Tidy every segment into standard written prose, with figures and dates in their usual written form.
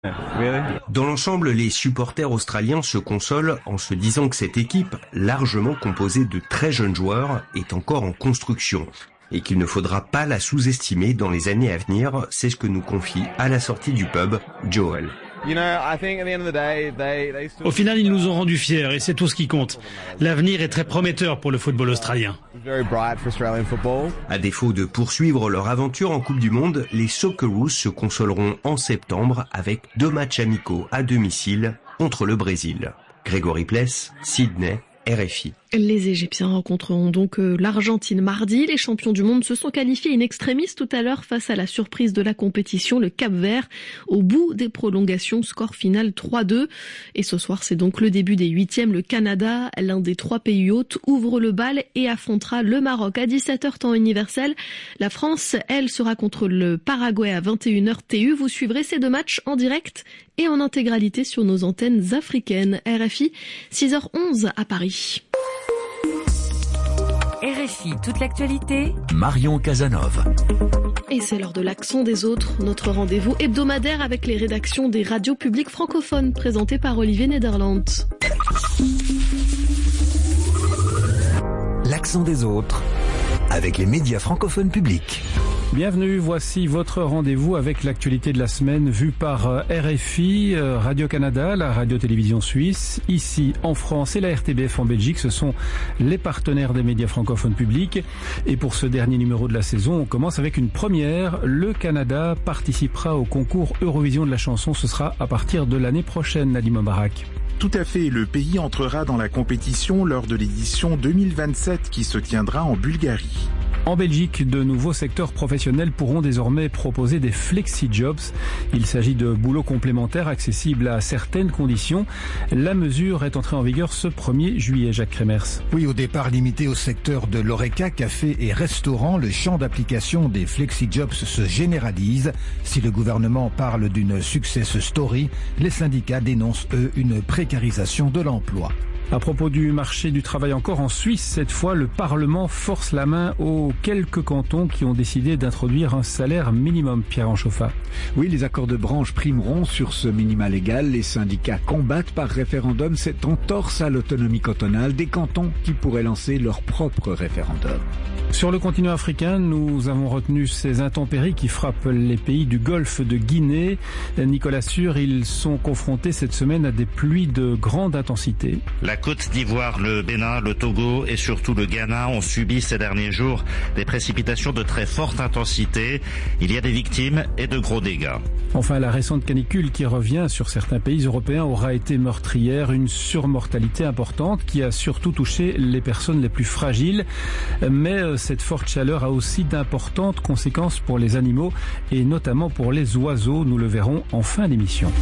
Dans l'ensemble, les supporters australiens se consolent en se disant que cette équipe, largement composée de très jeunes joueurs, est encore en construction et qu'il ne faudra pas la sous-estimer dans les années à venir. C'est ce que nous confie à la sortie du pub Joel. Au final, ils nous ont rendus fiers et c'est tout ce qui compte. L'avenir est très prometteur pour le football australien. À défaut de poursuivre leur aventure en Coupe du Monde, les Socceroos se consoleront en septembre avec 2 matchs amicaux à domicile contre le Brésil. Grégory Pless, Sydney, RFI. Les Égyptiens rencontreront donc l'Argentine mardi. Les champions du monde se sont qualifiés in extremis tout à l'heure face à la surprise de la compétition, le Cap-Vert. Au bout des prolongations, score final 3-2. Et ce soir, c'est donc le début des 8e. Le Canada, l'un des 3 pays hôtes, ouvre le bal et affrontera le Maroc à 17h temps universel. La France, elle, sera contre le Paraguay à 21h TU. Vous suivrez ces 2 matchs en direct et en intégralité sur nos antennes africaines. RFI, 6h11 à Paris. RFI, toute l'actualité. Marion Casanov. Et c'est l'heure de l'accent des autres, notre rendez-vous hebdomadaire avec les rédactions des radios publiques francophones, présentées par Olivier Nederland. L'accent des autres, avec les médias francophones publics. Bienvenue, voici votre rendez-vous avec l'actualité de la semaine vue par RFI, Radio-Canada, la radio-télévision suisse, ici en France et la RTBF en Belgique. Ce sont les partenaires des médias francophones publics. Et pour ce dernier numéro de la saison, on commence avec une première. Le Canada participera au concours Eurovision de la chanson. Ce sera à partir de l'année prochaine, Nadim Mubarak. Tout à fait, le pays entrera dans la compétition lors de l'édition 2027 qui se tiendra en Bulgarie. En Belgique, de nouveaux secteurs professionnels pourront désormais proposer des flexi-jobs. Il s'agit de boulots complémentaires accessibles à certaines conditions. La mesure est entrée en vigueur ce 1er juillet, Jacques Kremers. Oui, au départ limité au secteur de l'horeca, café et restaurant, le champ d'application des flexi-jobs se généralise. Si le gouvernement parle d'une success story, les syndicats dénoncent, eux, une précarisation de l'emploi. À propos du marché du travail encore en Suisse, cette fois, le Parlement force la main aux quelques cantons qui ont décidé d'introduire un salaire minimum, Pierre Anchofa. Oui, les accords de branche primeront sur ce minima légal. Les syndicats combattent par référendum cette entorse à l'autonomie cantonale des cantons qui pourraient lancer leur propre référendum. Sur le continent africain, nous avons retenu ces intempéries qui frappent les pays du golfe de Guinée. Nicolas Sûr, ils sont confrontés cette semaine à des pluies de grande intensité. La Côte d'Ivoire, le Bénin, le Togo et surtout le Ghana ont subi ces derniers jours des précipitations de très forte intensité. Il y a des victimes et de gros dégâts. Enfin, la récente canicule qui revient sur certains pays européens aura été meurtrière, une surmortalité importante qui a surtout touché les personnes les plus fragiles. Mais cette forte chaleur a aussi d'importantes conséquences pour les animaux et notamment pour les oiseaux. Nous le verrons en fin d'émission.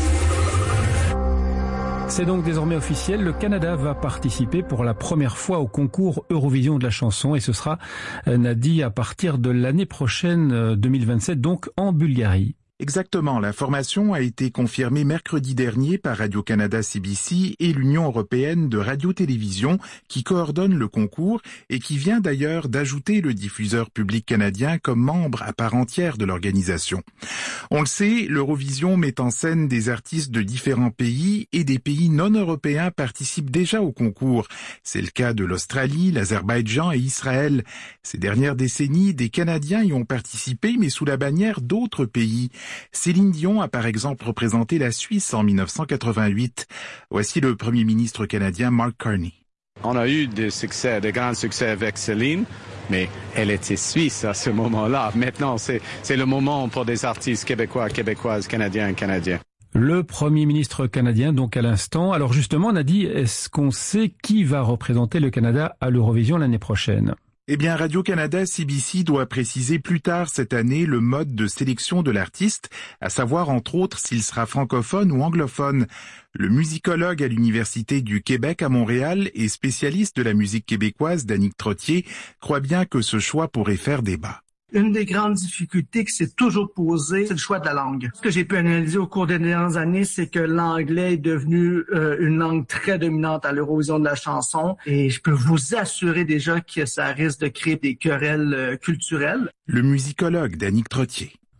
C'est donc désormais officiel, le Canada va participer pour la première fois au concours Eurovision de la chanson et ce sera, Nadi, à partir de l'année prochaine, 2027, donc en Bulgarie. Exactement, l'information a été confirmée mercredi dernier par Radio-Canada CBC et l'Union européenne de radio-télévision qui coordonne le concours et qui vient d'ailleurs d'ajouter le diffuseur public canadien comme membre à part entière de l'organisation. On le sait, l'Eurovision met en scène des artistes de différents pays et des pays non européens participent déjà au concours. C'est le cas de l'Australie, l'Azerbaïdjan et Israël. Ces dernières décennies, des Canadiens y ont participé mais sous la bannière d'autres pays. Céline Dion a par exemple représenté la Suisse en 1988. Voici le Premier ministre canadien Mark Carney. On a eu des grands succès avec Céline, mais elle était suisse à ce moment-là. Maintenant, c'est le moment pour des artistes québécois, québécoises, canadiens, canadiens. Le Premier ministre canadien, donc à l'instant. Alors justement, on a dit, est-ce qu'on sait qui va représenter le Canada à l'Eurovision l'année prochaine ? Eh bien, Radio-Canada CBC doit préciser plus tard cette année le mode de sélection de l'artiste, à savoir entre autres s'il sera francophone ou anglophone. Le musicologue à l'Université du Québec à Montréal et spécialiste de la musique québécoise, Danick Trottier, croit bien que ce choix pourrait faire débat. Une des grandes difficultés qui s'est toujours posée, c'est le choix de la langue. Ce que j'ai pu analyser au cours des dernières années, c'est que l'anglais est devenu une langue très dominante à l'Eurovision de la chanson. Et je peux vous assurer déjà que ça risque de créer des querelles culturelles. Le musicologue Danick Trottier.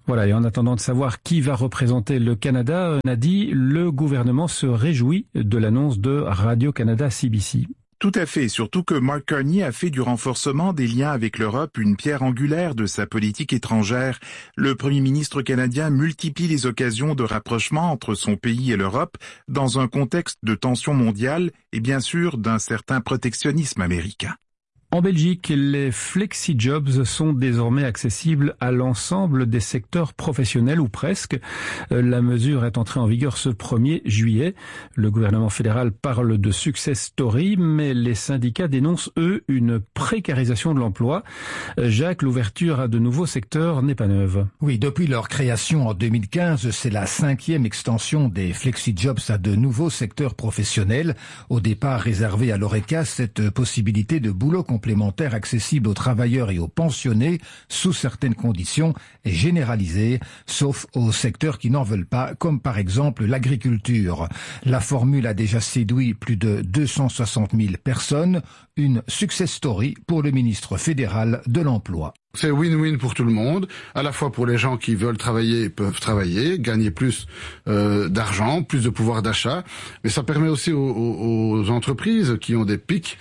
Voilà, et en attendant de savoir qui va représenter le Canada, Nadi, le gouvernement se réjouit de l'annonce de Radio-Canada CBC. Tout à fait, surtout que Mark Carney a fait du renforcement des liens avec l'Europe une pierre angulaire de sa politique étrangère. Le Premier ministre canadien multiplie les occasions de rapprochement entre son pays et l'Europe dans un contexte de tension mondiale et bien sûr d'un certain protectionnisme américain. En Belgique, les flexi-jobs sont désormais accessibles à l'ensemble des secteurs professionnels ou presque. La mesure est entrée en vigueur ce 1er juillet. Le gouvernement fédéral parle de success story, mais les syndicats dénoncent, eux, une précarisation de l'emploi. Jacques, l'ouverture à de nouveaux secteurs n'est pas neuve. Oui, depuis leur création en 2015, c'est la 5e extension des flexi-jobs à de nouveaux secteurs professionnels. Au départ réservé à l'ORECA, cette possibilité de boulot complémentaire accessible aux travailleurs et aux pensionnés sous certaines conditions est généralisée, sauf aux secteurs qui n'en veulent pas, comme par exemple l'agriculture. La formule a déjà séduit plus de 260 000 personnes, une success story pour le ministre fédéral de l'Emploi. C'est win-win pour tout le monde, à la fois pour les gens qui veulent travailler, peuvent travailler, gagner plus d'argent, plus de pouvoir d'achat, mais ça permet aussi aux entreprises qui ont des pics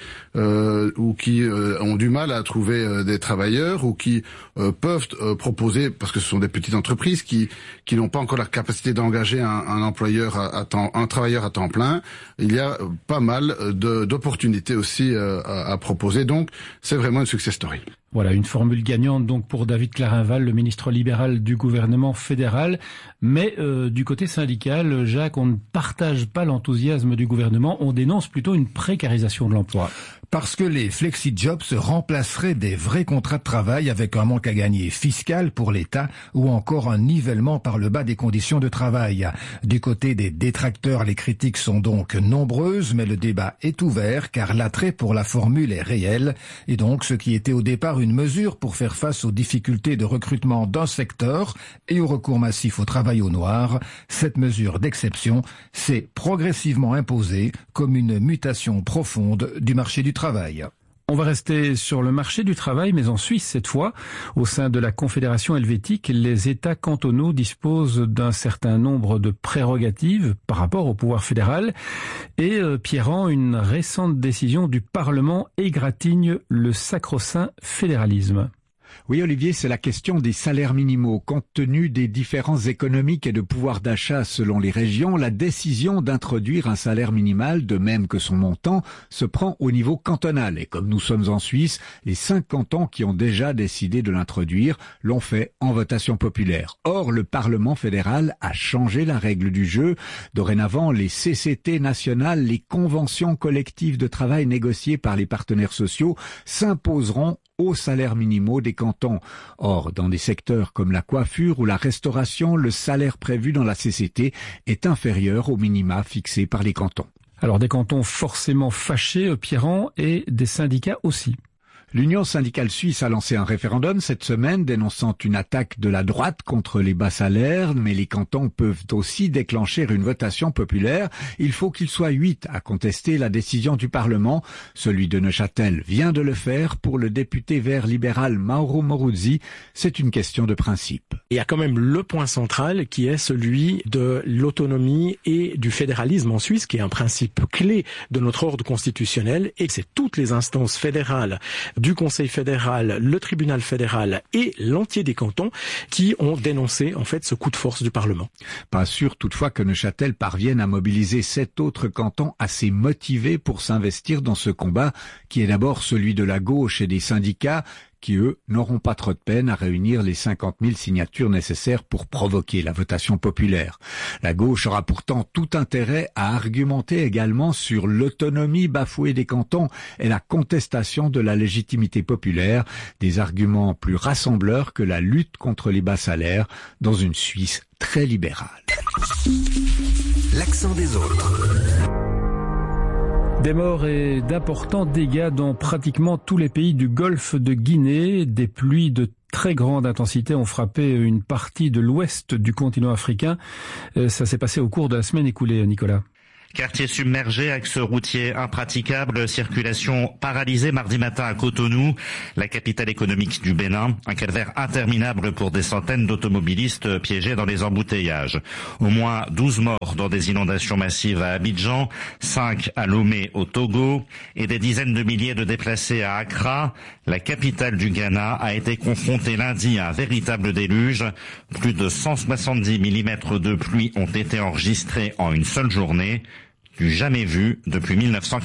ou qui ont du mal à trouver des travailleurs ou qui peuvent proposer, parce que ce sont des petites entreprises qui n'ont pas encore la capacité d'engager un employeur un travailleur à temps plein, il y a pas mal d'opportunités aussi à proposer, donc c'est vraiment une success story. Voilà, une formule gagnante donc pour David Clarinval, le ministre libéral du gouvernement fédéral. Mais du côté syndical, Jacques, on ne partage pas l'enthousiasme du gouvernement, on dénonce plutôt une précarisation de l'emploi. Parce que les flexi-jobs remplaceraient des vrais contrats de travail avec un manque à gagner fiscal pour l'État ou encore un nivellement par le bas des conditions de travail. Du côté des détracteurs, les critiques sont donc nombreuses, mais le débat est ouvert car l'attrait pour la formule est réel. Et donc, ce qui était au départ une mesure pour faire face aux difficultés de recrutement d'un secteur et au recours massif au travail au noir, cette mesure d'exception s'est progressivement imposée comme une mutation profonde du marché du travail. On va rester sur le marché du travail, mais en Suisse cette fois. Au sein de la Confédération helvétique, les États cantonaux disposent d'un certain nombre de prérogatives par rapport au pouvoir fédéral. Et Pierrand, une récente décision du Parlement égratigne le sacro-saint fédéralisme. Oui, Olivier, c'est la question des salaires minimaux. Compte tenu des différences économiques et de pouvoir d'achat selon les régions, la décision d'introduire un salaire minimal, de même que son montant, se prend au niveau cantonal. Et comme nous sommes en Suisse, les 5 cantons qui ont déjà décidé de l'introduire l'ont fait en votation populaire. Or, le Parlement fédéral a changé la règle du jeu. Dorénavant, les CCT nationales, les conventions collectives de travail négociées par les partenaires sociaux, s'imposeront aux salaires minimaux des cantons. Or, dans des secteurs comme la coiffure ou la restauration, le salaire prévu dans la CCT est inférieur aux minima fixés par les cantons. Alors des cantons forcément fâchés, Pierrand, et des syndicats aussi. L'Union syndicale suisse a lancé un référendum cette semaine dénonçant une attaque de la droite contre les bas salaires, mais les cantons peuvent aussi déclencher une votation populaire. Il faut qu'il soit 8 à contester la décision du Parlement. Celui de Neuchâtel vient de le faire. Pour le député vert libéral Mauro Moruzzi, c'est une question de principe. Il y a quand même le point central qui est celui de l'autonomie et du fédéralisme en Suisse, qui est un principe clé de notre ordre constitutionnel, et c'est toutes les instances fédérales du Conseil fédéral, le tribunal fédéral et l'entier des cantons qui ont dénoncé en fait ce coup de force du Parlement. Pas sûr toutefois que Neuchâtel parvienne à mobiliser 7 autres cantons assez motivés pour s'investir dans ce combat qui est d'abord celui de la gauche et des syndicats qui, eux, n'auront pas trop de peine à réunir les 50 000 signatures nécessaires pour provoquer la votation populaire. La gauche aura pourtant tout intérêt à argumenter également sur l'autonomie bafouée des cantons et la contestation de la légitimité populaire, des arguments plus rassembleurs que la lutte contre les bas salaires dans une Suisse très libérale. L'accent des autres. Des morts et d'importants dégâts dans pratiquement tous les pays du golfe de Guinée. Des pluies de très grande intensité ont frappé une partie de l'ouest du continent africain. Ça s'est passé au cours de la semaine écoulée, Nicolas. Quartier submergé, axe routier impraticable, circulation paralysée mardi matin à Cotonou, la capitale économique du Bénin. Un calvaire interminable pour des centaines d'automobilistes piégés dans les embouteillages. Au moins 12 morts dans des inondations massives à Abidjan, 5 à Lomé au Togo et des dizaines de milliers de déplacés à Accra. La capitale du Ghana a été confrontée lundi à un véritable déluge. Plus de 170 mm de pluie ont été enregistrés en une seule journée. Du jamais vu depuis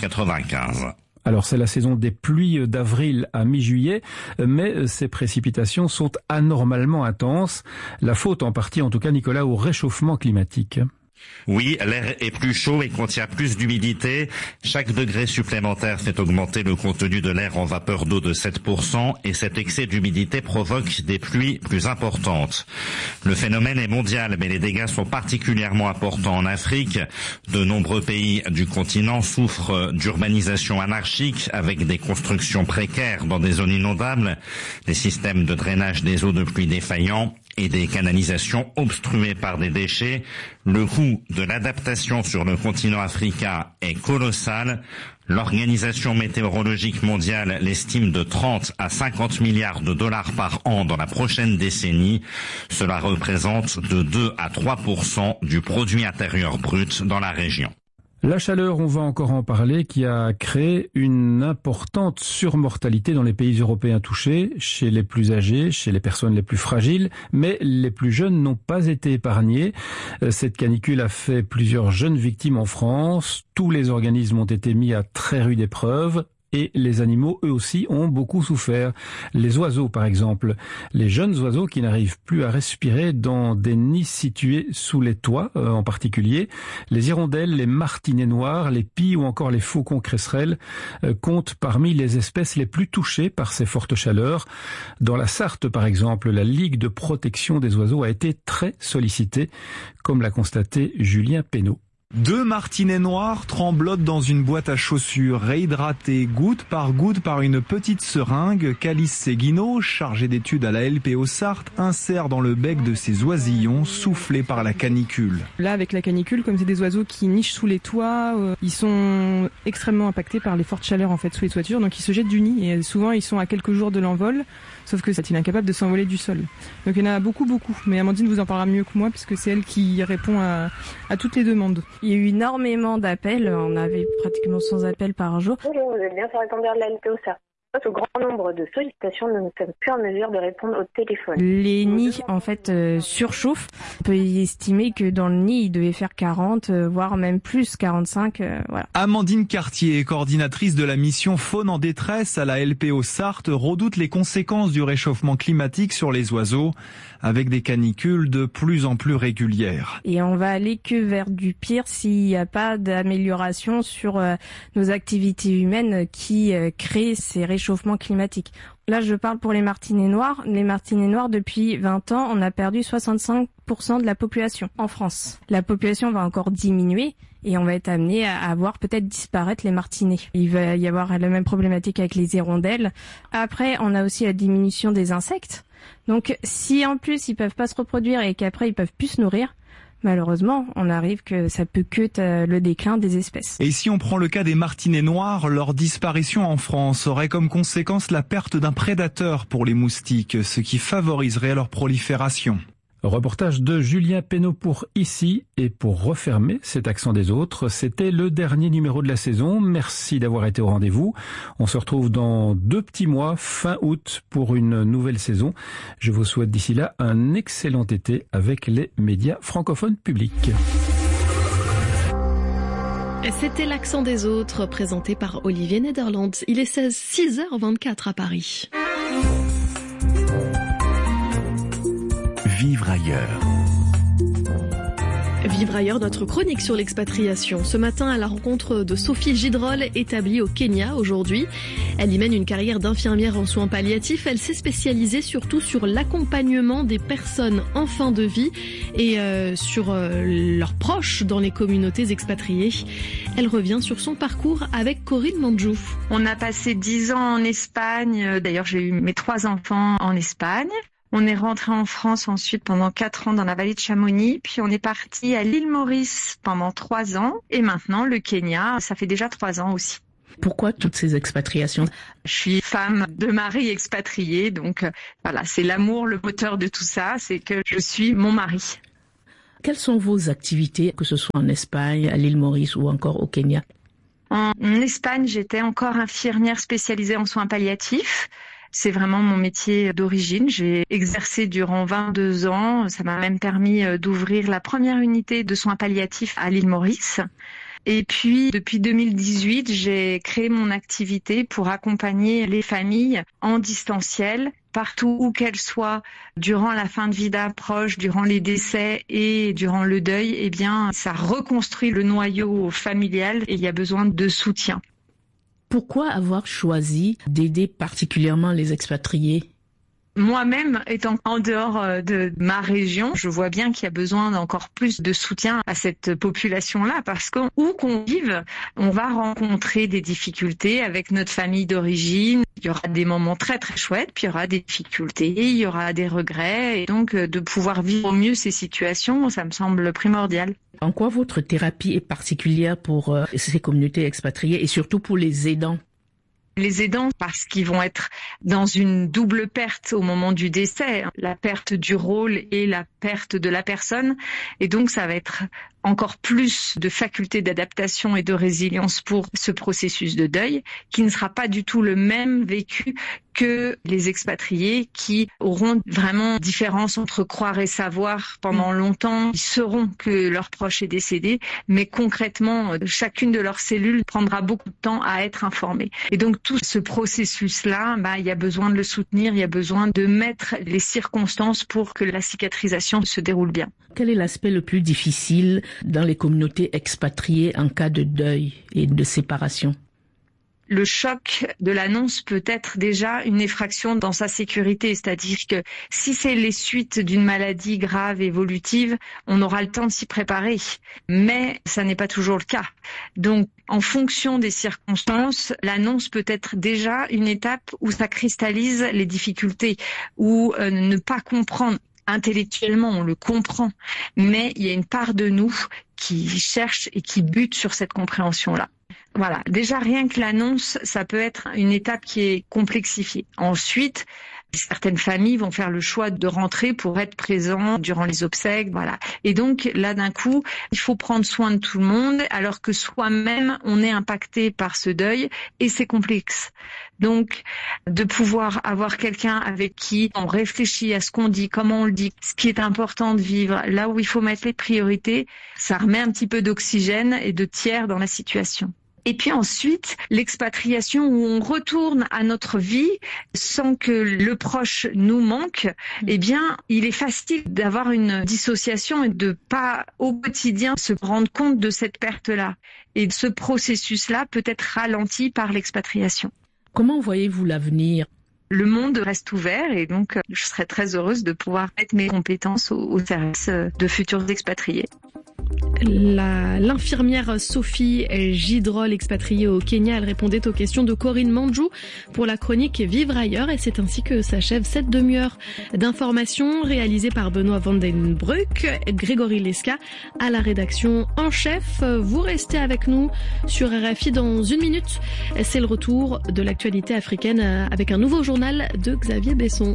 1995. Alors c'est la saison des pluies d'avril à mi-juillet, mais ces précipitations sont anormalement intenses. La faute en partie, en tout cas Nicolas, au réchauffement climatique. Oui, l'air est plus chaud et contient plus d'humidité. Chaque degré supplémentaire fait augmenter le contenu de l'air en vapeur d'eau de 7% et cet excès d'humidité provoque des pluies plus importantes. Le phénomène est mondial, mais les dégâts sont particulièrement importants en Afrique. De nombreux pays du continent souffrent d'urbanisation anarchique avec des constructions précaires dans des zones inondables, des systèmes de drainage des eaux de pluie défaillants et des canalisations obstruées par des déchets. Le coût de l'adaptation sur le continent africain est colossal. L'Organisation météorologique mondiale l'estime de 30 à 50 milliards de dollars par an dans la prochaine décennie. Cela représente de 2 à 3% du produit intérieur brut dans la région. La chaleur, on va encore en parler, qui a créé une importante surmortalité dans les pays européens touchés, chez les plus âgés, chez les personnes les plus fragiles, mais les plus jeunes n'ont pas été épargnés. Cette canicule a fait plusieurs jeunes victimes en France. Tous les organismes ont été mis à très rude épreuve. Et les animaux, eux aussi, ont beaucoup souffert. Les oiseaux, par exemple. Les jeunes oiseaux qui n'arrivent plus à respirer dans des nids situés sous les toits, en particulier. Les hirondelles, les martinets noirs, les pies ou encore les faucons cresserelles comptent parmi les espèces les plus touchées par ces fortes chaleurs. Dans la Sarthe, par exemple, la Ligue de protection des oiseaux a été très sollicitée, comme l'a constaté Julien Pénaud. 2 martinets noirs tremblotent dans une boîte à chaussures, réhydratés goutte par une petite seringue. Calice Seguino, chargé d'études à la LPO Sarthe, insère dans le bec de ces oisillons soufflés par la canicule. Là, avec la canicule, comme c'est des oiseaux qui nichent sous les toits, ils sont extrêmement impactés par les fortes chaleurs en fait sous les toitures, donc ils se jettent du nid et souvent ils sont à quelques jours de l'envol, sauf que c'est incapable de s'envoler du sol. Donc il y en a beaucoup, mais Amandine vous en parlera mieux que moi puisque c'est elle qui répond à toutes les demandes. Il y a eu énormément d'appels, on avait pratiquement 100 appels par jour. Bonjour, vous êtes bien sur le répondeur de la LPO Sarthe. Face au grand nombre de sollicitations, nous ne sommes plus en mesure de répondre au téléphone. Les nids, en fait, surchauffent. On peut y estimer que dans le nid, il devait faire 40, voire même plus, 45, voilà. Amandine Cartier, coordinatrice de la mission Faune en détresse à la LPO Sarthe, redoute les conséquences du réchauffement climatique sur les oiseaux, avec des canicules de plus en plus régulières. Et on va aller que vers du pire s'il n'y a pas d'amélioration sur nos activités humaines qui créent ces réchauffements climatiques. Là, je parle pour les martinets noirs. Les martinets noirs, depuis 20 ans, on a perdu 65% de la population en France. La population va encore diminuer et on va être amené à voir peut-être disparaître les martinets. Il va y avoir la même problématique avec les hirondelles. Après, on a aussi la diminution des insectes. Donc, si en plus ils peuvent pas se reproduire et qu'après ils peuvent plus se nourrir, malheureusement, on arrive que ça peut que le déclin des espèces. Et si on prend le cas des martinets noirs, leur disparition en France aurait comme conséquence la perte d'un prédateur pour les moustiques, ce qui favoriserait leur prolifération. Reportage de Julien Pénaud pour Ici et pour refermer cet accent des autres. C'était le dernier numéro de la saison. Merci d'avoir été au rendez-vous. On se retrouve dans 2 petits mois, fin août, pour une nouvelle saison. Je vous souhaite d'ici là un excellent été avec les médias francophones publics. C'était l'accent des autres, présenté par Olivier Nederland. Il est 6h24 à Paris. Vivre ailleurs. Vivre ailleurs, notre chronique sur l'expatriation. Ce matin, à la rencontre de Sophie Gidrol, établie au Kenya aujourd'hui. Elle y mène une carrière d'infirmière en soins palliatifs. Elle s'est spécialisée surtout sur l'accompagnement des personnes en fin de vie et sur leurs proches dans les communautés expatriées. Elle revient sur son parcours avec Corinne Mandjou. On a passé 10 ans en Espagne. D'ailleurs, j'ai eu mes 3 enfants en Espagne. On est rentré en France ensuite pendant 4 ans dans la vallée de Chamonix, puis on est parti à l'île Maurice pendant 3 ans, et maintenant le Kenya, ça fait déjà 3 ans aussi. Pourquoi toutes ces expatriations ? Je suis femme de mari expatrié, donc voilà, c'est l'amour, le moteur de tout ça, c'est que je suis mon mari. Quelles sont vos activités, que ce soit en Espagne, à l'île Maurice ou encore au Kenya ? En Espagne, j'étais encore infirmière spécialisée en soins palliatifs. C'est vraiment mon métier d'origine. J'ai exercé durant 22 ans. Ça m'a même permis d'ouvrir la première unité de soins palliatifs à l'île Maurice. Et puis, depuis 2018, j'ai créé mon activité pour accompagner les familles en distanciel, partout où qu'elles soient, durant la fin de vie d'un proche, durant les décès et durant le deuil. Eh bien, ça reconstruit le noyau familial et il y a besoin de soutien. Pourquoi avoir choisi d'aider particulièrement les expatriés ? Moi-même, étant en dehors de ma région, je vois bien qu'il y a besoin d'encore plus de soutien à cette population-là, parce que où qu'on vive, on va rencontrer des difficultés avec notre famille d'origine. Il y aura des moments très très chouettes, puis il y aura des difficultés, il y aura des regrets, et donc de pouvoir vivre au mieux ces situations, ça me semble primordial. En quoi votre thérapie est particulière pour ces communautés expatriées et surtout pour les aidants ? Les aidants, parce qu'ils vont être dans une double perte au moment du décès, la perte du rôle et la perte de la personne. Et donc, ça va être encore plus de facultés d'adaptation et de résilience pour ce processus de deuil, qui ne sera pas du tout le même vécu que les expatriés qui auront vraiment différence entre croire et savoir pendant longtemps. Ils sauront que leur proche est décédé, mais concrètement, chacune de leurs cellules prendra beaucoup de temps à être informée. Et donc, tout ce processus-là, il y a besoin de le soutenir, il y a besoin de mettre les circonstances pour que la cicatrisation se déroule bien. Quel est l'aspect le plus difficile dans les communautés expatriées en cas de deuil et de séparation ? Le choc de l'annonce peut être déjà une effraction dans sa sécurité, c'est-à-dire que si c'est les suites d'une maladie grave évolutive, on aura le temps de s'y préparer, mais ça n'est pas toujours le cas. Donc, en fonction des circonstances, l'annonce peut être déjà une étape où ça cristallise les difficultés, ou ne pas comprendre. Intellectuellement, on le comprend, mais il y a une part de nous qui cherche et qui bute sur cette compréhension-là. Voilà, déjà rien que l'annonce, ça peut être une étape qui est complexifiée. Ensuite, certaines familles vont faire le choix de rentrer pour être présents durant les obsèques, voilà. Et donc là, d'un coup, il faut prendre soin de tout le monde, alors que soi-même, on est impacté par ce deuil et c'est complexe. Donc, de pouvoir avoir quelqu'un avec qui on réfléchit à ce qu'on dit, comment on le dit, ce qui est important de vivre, là où il faut mettre les priorités, ça remet un petit peu d'oxygène et de tiers dans la situation. Et puis ensuite, l'expatriation où on retourne à notre vie sans que le proche nous manque, eh bien, il est facile d'avoir une dissociation et de pas au quotidien se rendre compte de cette perte-là. Et ce processus-là peut être ralenti par l'expatriation. Comment voyez-vous l'avenir ? Le monde reste ouvert et donc je serais très heureuse de pouvoir mettre mes compétences au service de futurs expatriés. L'infirmière Sophie Gidrol, expatriée au Kenya, elle répondait aux questions de Corinne Manjou pour la chronique Vivre ailleurs, et c'est ainsi que s'achève cette demi-heure d'information réalisée par Benoît Vandenbruck, Grégory Lesca à la rédaction en chef. Vous restez avec nous sur RFI dans 1 minute. C'est le retour de l'actualité africaine avec un nouveau journal de Xavier Besson.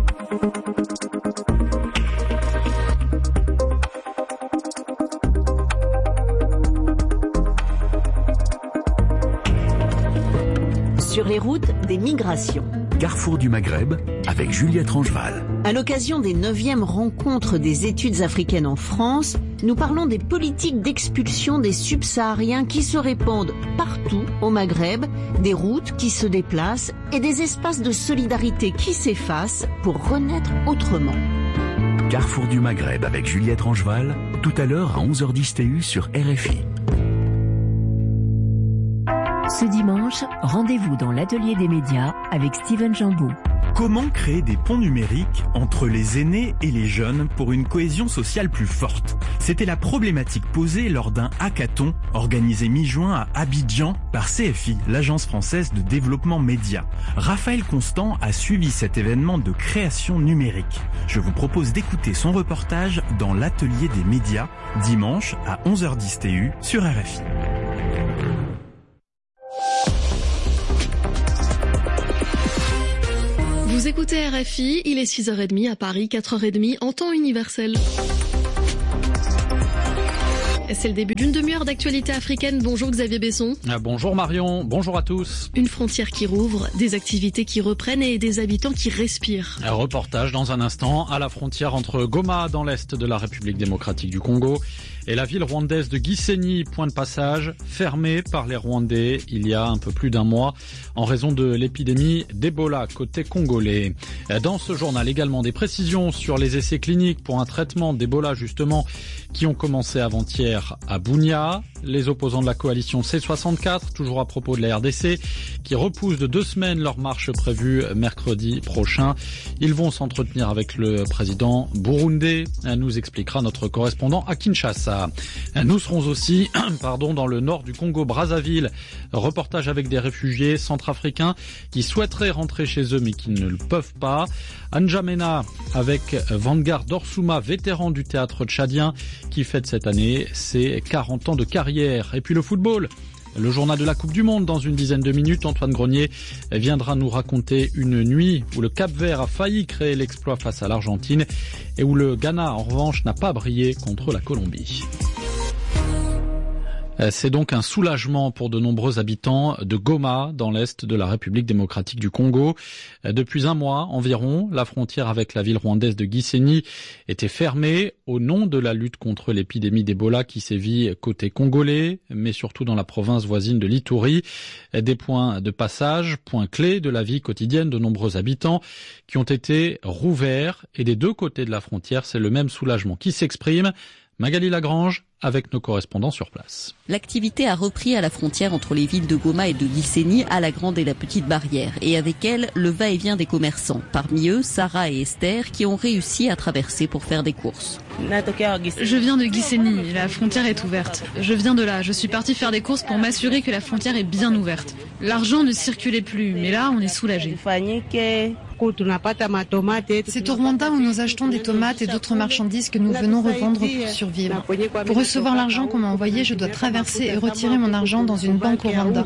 Sur les routes des migrations. Carrefour du Maghreb avec Juliette Rangeval. À l'occasion des 9e rencontres des études africaines en France, nous parlons des politiques d'expulsion des subsahariens qui se répandent partout au Maghreb, des routes qui se déplacent et des espaces de solidarité qui s'effacent pour renaître autrement. Carrefour du Maghreb avec Juliette Rangeval, tout à l'heure à 11h10 TU sur RFI. Ce dimanche, rendez-vous dans l'atelier des médias avec Steven Jambou. Comment créer des ponts numériques entre les aînés et les jeunes pour une cohésion sociale plus forte? C'était la problématique posée lors d'un hackathon organisé mi-juin à Abidjan par CFI, l'agence française de développement média. Raphaël Constant a suivi cet événement de création numérique. Je vous propose d'écouter son reportage dans l'atelier des médias, dimanche à 11h10 TU sur RFI. Vous écoutez RFI, il est 6h30 à Paris, 4h30 en temps universel. C'est le début d'une demi-heure d'actualité africaine. Bonjour Xavier Besson. Bonjour Marion, bonjour à tous. Une frontière qui rouvre, des activités qui reprennent et des habitants qui respirent. Un reportage dans un instant à la frontière entre Goma dans l'est de la République démocratique du Congo et la ville rwandaise de Gisenyi, point de passage, fermée par les Rwandais il y a un peu plus d'un mois en raison de l'épidémie d'Ebola côté congolais. Dans ce journal également des précisions sur les essais cliniques pour un traitement d'Ebola justement qui ont commencé avant-hier à Bunia. Les opposants de la coalition C64, toujours à propos de la RDC, qui repoussent de 2 semaines leur marche prévue mercredi prochain. Ils vont s'entretenir avec le président burundais, nous expliquera notre correspondant à Kinshasa. Nous serons aussi dans le nord du Congo-Brazzaville. Reportage avec des réfugiés centrafricains qui souhaiteraient rentrer chez eux mais qui ne le peuvent pas. N'Djamena avec Vanguard Dorsuma, vétéran du théâtre tchadien, qui fête cette année ses 40 ans de carrière. Et puis le football, le journal de la Coupe du Monde dans une dizaine de minutes. Antoine Grenier viendra nous raconter une nuit où le Cap-Vert a failli créer l'exploit face à l'Argentine et où le Ghana en revanche n'a pas brillé contre la Colombie. C'est donc un soulagement pour de nombreux habitants de Goma, dans l'est de la République démocratique du Congo. Depuis un mois environ, la frontière avec la ville rwandaise de Gisenyi était fermée au nom de la lutte contre l'épidémie d'Ebola qui sévit côté congolais, mais surtout dans la province voisine de l'Ituri. Des points de passage, points clés de la vie quotidienne de nombreux habitants qui ont été rouverts. Et des deux côtés de la frontière, c'est le même soulagement qui s'exprime. Magali Lagrange avec nos correspondants sur place. L'activité a repris à la frontière entre les villes de Goma et de Gisenyi, à la grande et la petite barrière. Et avec elle, le va-et-vient des commerçants. Parmi eux, Sarah et Esther qui ont réussi à traverser pour faire des courses. Je viens de Gisenyi, la frontière est ouverte. Je viens de là, je suis partie faire des courses pour m'assurer que la frontière est bien ouverte. L'argent ne circulait plus, mais là on est soulagé. C'est au Rwanda où nous achetons des tomates et d'autres marchandises que nous venons revendre pour survivre. Pour recevoir l'argent qu'on m'a envoyé, je dois traverser et retirer mon argent dans une banque au Rwanda.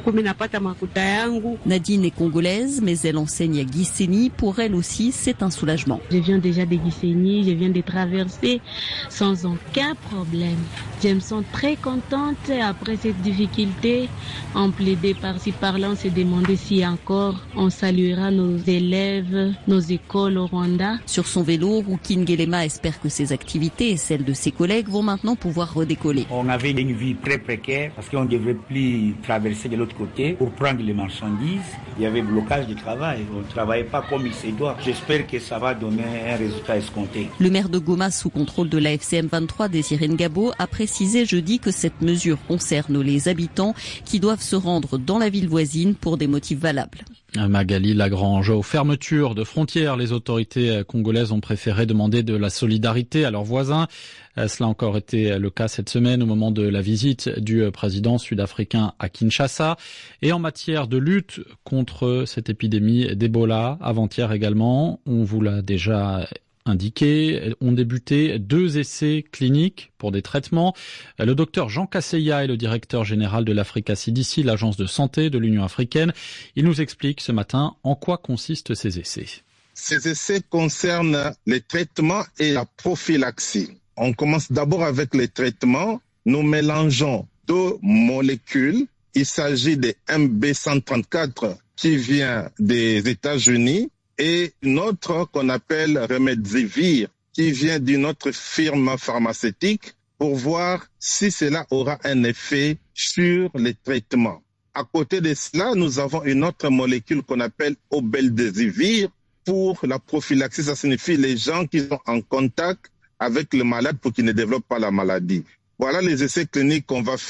Nadine est congolaise, mais elle enseigne à Gisenyi. Pour elle aussi, c'est un soulagement. Je viens déjà de Gisenyi, je viens de traverser sans aucun problème. Je me sens très contente après cette difficulté. On plaidait par-ci par-là, on s'est demandé si encore on saluera nos élèves, nos écoles au Rwanda. Sur son vélo, Rukin Gelema espère que ses activités et celles de ses collègues vont maintenant pouvoir redécoller. On avait une vie très précaire parce qu'on ne devait plus traverser de l'autre côté pour prendre les marchandises. Il y avait blocage du travail. On ne travaillait pas comme il se doit. J'espère que ça va donner un résultat escompté. Le maire de Goma, sous contrôle de la FCM 23, Désiré Ngabo, a précisé jeudi que cette mesure concerne les habitants qui doivent se rendre dans la ville voisine pour des motifs valables. Magali Lagrange. Aux fermetures de frontières, les autorités congolaises ont préféré demander de la solidarité à leurs voisins. Cela a encore été le cas cette semaine au moment de la visite du président sud-africain à Kinshasa. Et en matière de lutte contre cette épidémie d'Ebola, avant-hier également, on vous l'a déjà indiqué, ont débuté 2 essais cliniques pour des traitements. Le docteur Jean Kasseya est le directeur général de l'Africa CDC, l'agence de santé de l'Union africaine. Il nous explique ce matin en quoi consistent ces essais. Ces essais concernent les traitements et la prophylaxie. On commence d'abord avec les traitements. Nous mélangeons 2 molécules. Il s'agit de MB134 qui vient des États-Unis et une autre qu'on appelle Remdesivir qui vient d'une autre firme pharmaceutique pour voir si cela aura un effet sur les traitements. À côté de cela, nous avons une autre molécule qu'on appelle Obeldesivir pour la prophylaxie. Ça signifie les gens qui sont en contact avec le malade pour qu'ils ne développent pas la maladie. Voilà les essais cliniques qu'on va faire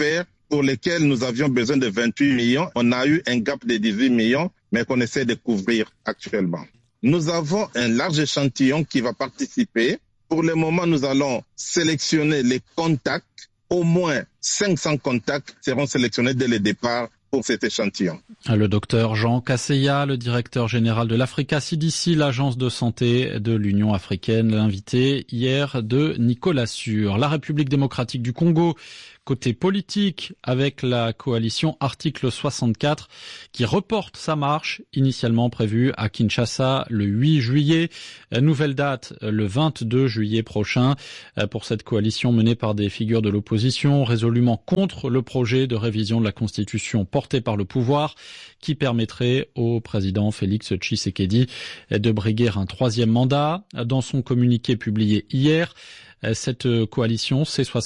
pour lesquels nous avions besoin de 28 millions. On a eu un gap de 18 millions, mais qu'on essaie de couvrir actuellement. Nous avons un large échantillon qui va participer. Pour le moment, nous allons sélectionner les contacts. Au moins 500 contacts seront sélectionnés dès le départ pour cet échantillon. Le docteur Jean Kasseya, le directeur général de l'Africa CDC, l'agence de santé de l'Union africaine, l'invité hier de Nicolas Sur. La République démocratique du Congo, côté politique, avec la coalition Article 64 qui reporte sa marche initialement prévue à Kinshasa le 8 juillet. Nouvelle date le 22 juillet prochain pour cette coalition menée par des figures de l'opposition résolument contre le projet de révision de la Constitution porté par le pouvoir qui permettrait au président Félix Tshisekedi de briguer un troisième mandat. Dans son communiqué publié hier, cette coalition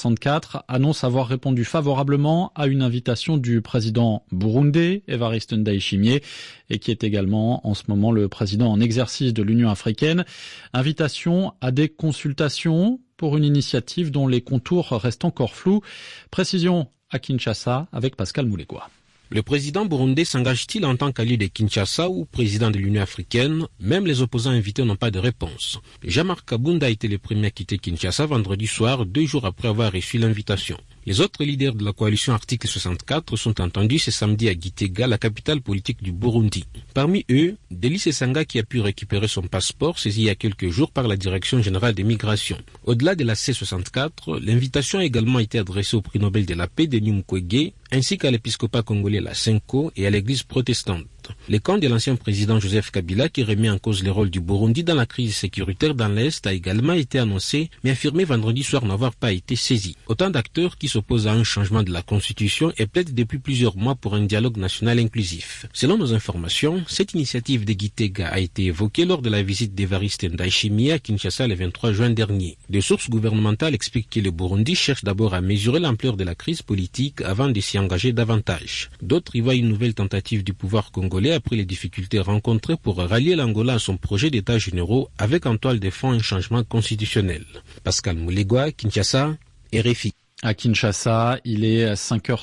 C64 annonce avoir répondu favorablement à une invitation du président burundais, Evariste Ndayishimiye, et qui est également en ce moment le président en exercice de l'Union africaine. Invitation à des consultations pour une initiative dont les contours restent encore flous. Précision à Kinshasa avec Pascal Moulegua. Le président burundais s'engage-t-il en tant qu'allié de Kinshasa ou président de l'Union africaine? Même les opposants invités n'ont pas de réponse. Jean-Marc Kabunda a été le premier à quitter Kinshasa vendredi soir, 2 jours après avoir reçu l'invitation. Les autres leaders de la coalition Article 64 sont entendus ce samedi à Gitega, la capitale politique du Burundi. Parmi eux, Delis Esanga qui a pu récupérer son passeport saisi il y a quelques jours par la Direction générale des migrations. Au-delà de la C64, l'invitation a également été adressée au prix Nobel de la paix Denis Mukwege, ainsi qu'à l'épiscopat congolais la Senko et à l'église protestante. Le camp de l'ancien président Joseph Kabila, qui remet en cause le rôle du Burundi dans la crise sécuritaire dans l'Est, a également été annoncé, mais affirmé vendredi soir n'avoir pas été saisi. Autant d'acteurs qui s'opposent à un changement de la Constitution et plaident depuis plusieurs mois pour un dialogue national inclusif. Selon nos informations, cette initiative de Gitega a été évoquée lors de la visite d'Evariste Ndayishimiye à Kinshasa le 23 juin dernier. Des sources gouvernementales expliquent que le Burundi cherche d'abord à mesurer l'ampleur de la crise politique avant de s'y engager davantage. D'autres y voient une nouvelle tentative du pouvoir congolais après les difficultés rencontrées pour rallier l'Angola à son projet d'état généraux avec en toile de fond un changement constitutionnel. Pascal Moulegua, Kinshasa, RFI. À Kinshasa, il est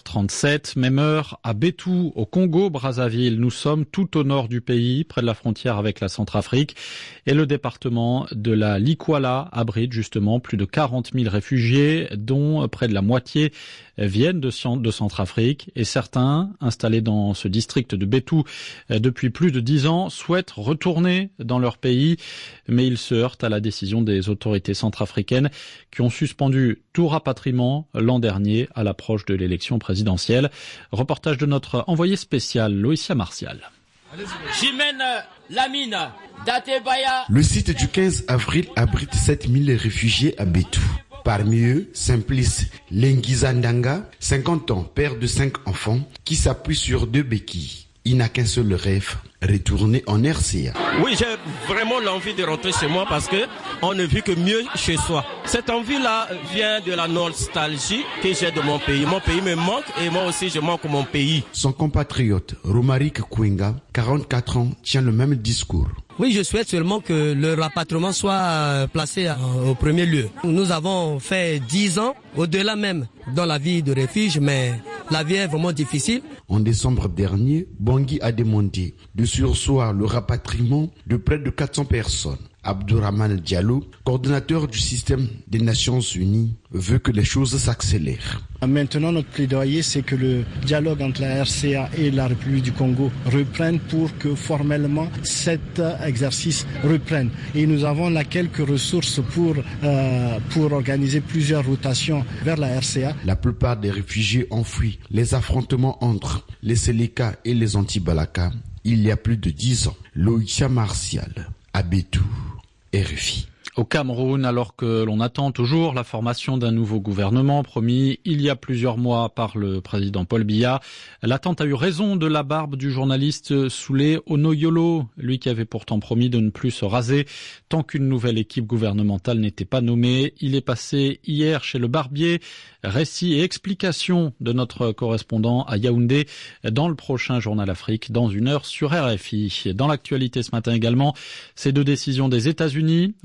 5h37, même heure à Bétou, au Congo-Brazzaville. Nous sommes tout au nord du pays, près de la frontière avec la Centrafrique. Et le département de la Likwala abrite justement plus de 40 000 réfugiés, dont près de la moitié viennent de Centrafrique. Et certains, installés dans ce district de Bétou depuis plus de 10 ans, souhaitent retourner dans leur pays. Mais ils se heurtent à la décision des autorités centrafricaines qui ont suspendu tout rapatriement l'an dernier à l'approche de l'élection présidentielle. Reportage de notre envoyé spécial, Loïcia Martial. Le site du 15 avril abrite 7000 réfugiés à Bétou. Parmi eux, Simplice Lengizandanga, 50 ans, père de 5 enfants, qui s'appuie sur 2 béquilles. Il n'a qu'un seul rêve, retourner en RCA. Oui, j'ai vraiment l'envie de rentrer chez moi parce que on ne vit que mieux chez soi. Cette envie-là vient de la nostalgie que j'ai de mon pays. Mon pays me manque et moi aussi je manque mon pays. Son compatriote, Romaric Kwenga, 44 ans, tient le même discours. Oui, je souhaite seulement que le rapatriement soit placé au premier lieu. Nous avons fait 10 ans, au-delà même, dans la vie de refuge, mais la vie est vraiment difficile. En décembre dernier, Bangui a demandé de surseoir le rapatriement de près de 400 personnes. Abdourahmane Diallo, coordonnateur du système des Nations Unies, veut que les choses s'accélèrent. Maintenant, notre plaidoyer, c'est que le dialogue entre la RCA et la République du Congo reprenne pour que formellement cet exercice reprenne. Et nous avons là quelques ressources pour organiser plusieurs rotations vers la RCA. La plupart des réfugiés ont fui les affrontements entre les Séléka et les Anti-Balaka il y a plus de 10 ans. Loïcia Martial, à Bétou, RFI. Au Cameroun, alors que l'on attend toujours la formation d'un nouveau gouvernement promis il y a plusieurs mois par le président Paul Biya, l'attente a eu raison de la barbe du journaliste Soulé Onoyolo, lui qui avait pourtant promis de ne plus se raser tant qu'une nouvelle équipe gouvernementale n'était pas nommée. Il est passé hier chez le barbier. Récit et explication de notre correspondant à Yaoundé dans le prochain Journal Afrique dans 1 heure sur RFI. Dans l'actualité ce matin également, ces 2 décisions des États-Unis au Nigeria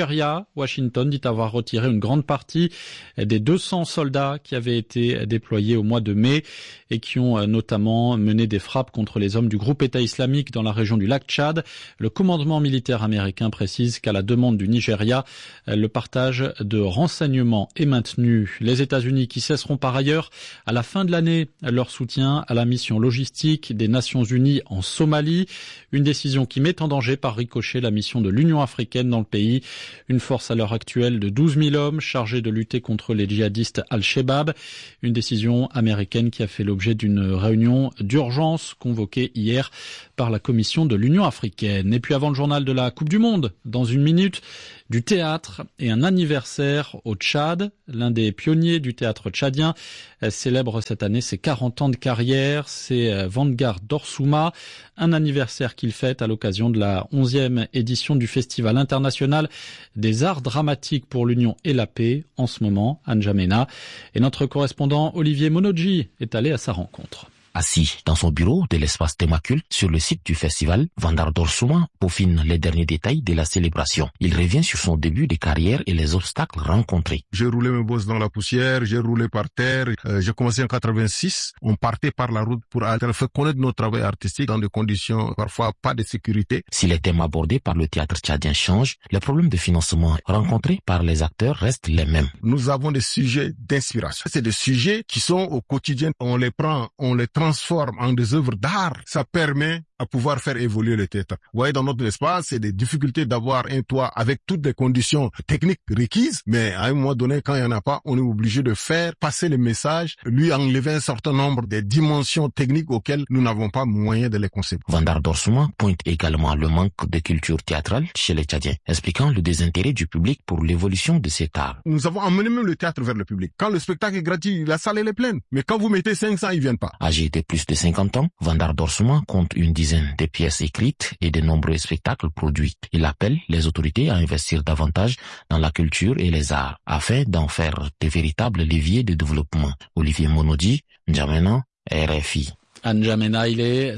Nigeria, Washington dit avoir retiré une grande partie des 200 soldats qui avaient été déployés au mois de mai et qui ont notamment mené des frappes contre les hommes du groupe État islamique dans la région du lac Tchad. Le commandement militaire américain précise qu'à la demande du Nigeria, le partage de renseignements est maintenu. Les États-Unis qui cesseront par ailleurs à la fin de l'année leur soutien à la mission logistique des Nations Unies en Somalie. Une décision qui met en danger par ricochet la mission de l'Union africaine dans le pays. Une force à l'heure actuelle de 12 000 hommes chargés de lutter contre les djihadistes Al-Shabaab. Une décision américaine qui a fait l'objet d'une réunion d'urgence convoquée hier par la Commission de l'Union africaine. Et puis avant le journal de la Coupe du Monde, dans une minute, du théâtre et un anniversaire au Tchad. L'un des pionniers du théâtre tchadien célèbre cette année ses 40 ans de carrière. C'est Vanguard Dorsouma, un anniversaire qu'il fête à l'occasion de la 11e édition du Festival international des arts dramatiques pour l'Union et la paix, en ce moment, à N'Djamena. Et notre correspondant Olivier Monodji est allé à sa rencontre. Assis dans son bureau de l'espace Thémacule sur le site du festival, Vanguard Dorsouma peaufine les derniers détails de la célébration. Il revient sur son début de carrière et les obstacles rencontrés. J'ai roulé mes bosses dans la poussière, j'ai roulé par terre. J'ai commencé en 86. On partait par la route pour faire connaître notre travail artistique dans des conditions parfois pas de sécurité. Si les thèmes abordés par le théâtre tchadien changent, les problèmes de financement rencontrés par les acteurs restent les mêmes. Nous avons des sujets d'inspiration. C'est des sujets qui sont au quotidien. On les prend, on les transforme en des œuvres d'art. Ça permet à pouvoir faire évoluer le théâtre. Vous voyez, dans notre espace, c'est des difficultés d'avoir un toit avec toutes les conditions techniques requises, mais à un moment donné, quand il n'y en a pas, on est obligé de faire passer le message, lui enlever un certain nombre des dimensions techniques auxquelles nous n'avons pas moyen de les concevoir. Vanguard Dorsouma pointe également le manque de culture théâtrale chez les Tchadiens, expliquant le désintérêt du public pour l'évolution de cet art. Nous avons emmené même le théâtre vers le public. Quand le spectacle est gratuit, la salle elle est pleine. Mais quand vous mettez 500, ils viennent pas. Âgé de plus de 50 ans, Vanguard Dorsouma compte une dizaine de pièces écrites et de nombreux spectacles produits. Il appelle les autorités à investir davantage dans la culture et les arts, afin d'en faire de véritables leviers de développement. Olivier Monodji, N'Djamena, RFI. À N'Djamena, il est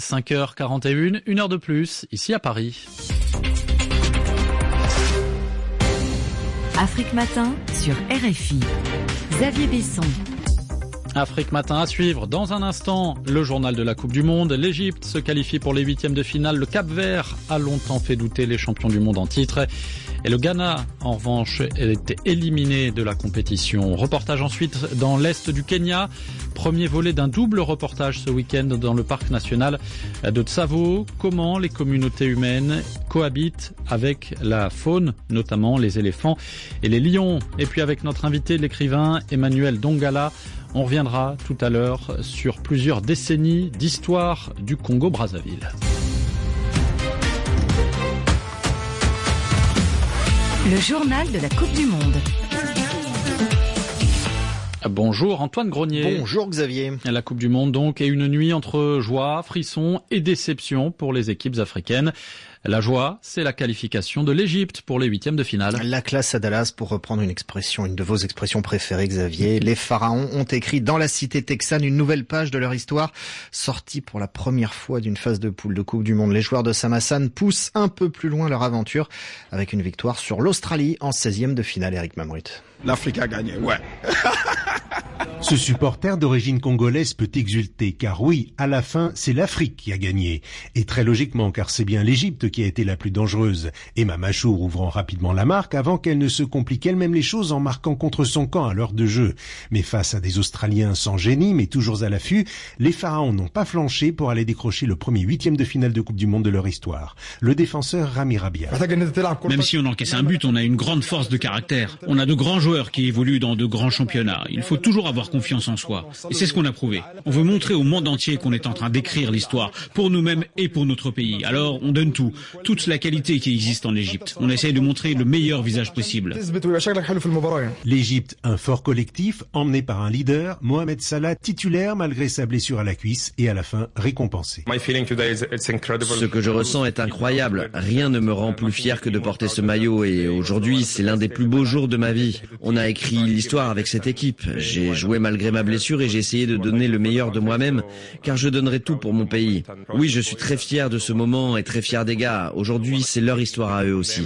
5h41, 1 heure de plus, ici à Paris. Afrique Matin sur RFI. Xavier Besson. Afrique Matin à suivre. Dans un instant, le journal de la Coupe du Monde. L'Égypte se qualifie pour les 8e de finale. Le Cap-Vert a longtemps fait douter les champions du monde en titre. Et le Ghana, en revanche, était éliminé de la compétition. Reportage ensuite dans l'est du Kenya. Premier volet d'un double reportage ce week-end dans le parc national de Tsavo. Comment les communautés humaines cohabitent avec la faune, notamment les éléphants et les lions. Et puis avec notre invité, l'écrivain Emmanuel Dongala, on reviendra tout à l'heure sur plusieurs décennies d'histoire du Congo-Brazzaville. Le journal de la Coupe du Monde. Bonjour Antoine Grenier. Bonjour Xavier. La Coupe du Monde donc, et une nuit entre joie, frisson et déception pour les équipes africaines. La joie, c'est la qualification de l'Égypte pour les 8e de finale. La classe à Dallas, pour reprendre une de vos expressions préférées, Xavier. Les pharaons ont écrit dans la cité texane une nouvelle page de leur histoire, sortie pour la première fois d'une phase de poule de Coupe du Monde. Les joueurs de Samassane poussent un peu plus loin leur aventure avec une victoire sur l'Australie en 16e de finale. Eric Mamrut. L'Afrique a gagné, ouais. Ce supporter d'origine congolaise peut exulter, car oui, à la fin, c'est l'Afrique qui a gagné. Et très logiquement, car c'est bien l'Égypte qui a été la plus dangereuse. Emma Machour ouvrant rapidement la marque avant qu'elle ne se complique elle-même les choses en marquant contre son camp à l'heure de jeu. Mais face à des Australiens sans génie, mais toujours à l'affût, les Pharaons n'ont pas flanché pour aller décrocher le premier 8e de finale de Coupe du Monde de leur histoire. Le défenseur Rami Rabia. Même si on encaisse un but, on a une grande force de caractère. On a de grands joueurs qui évoluent dans de grands championnats. Il faut toujours avoir confiance en soi. Et c'est ce qu'on a prouvé. On veut montrer au monde entier qu'on est en train d'écrire l'histoire pour nous-mêmes et pour notre pays. Alors, on donne tout. Toute la qualité qui existe en Égypte. On essaye de montrer le meilleur visage possible. L'Égypte, un fort collectif, emmené par un leader, Mohamed Salah, titulaire malgré sa blessure à la cuisse et à la fin récompensé. Ce que je ressens est incroyable. Rien ne me rend plus fier que de porter ce maillot et aujourd'hui, c'est l'un des plus beaux jours de ma vie. On a écrit l'histoire avec cette équipe. J'ai joué malgré ma blessure et j'ai essayé de donner le meilleur de moi-même car je donnerai tout pour mon pays. Oui, je suis très fier de ce moment et très fier des gars. gars. Aujourd'hui, c'est leur histoire à eux aussi.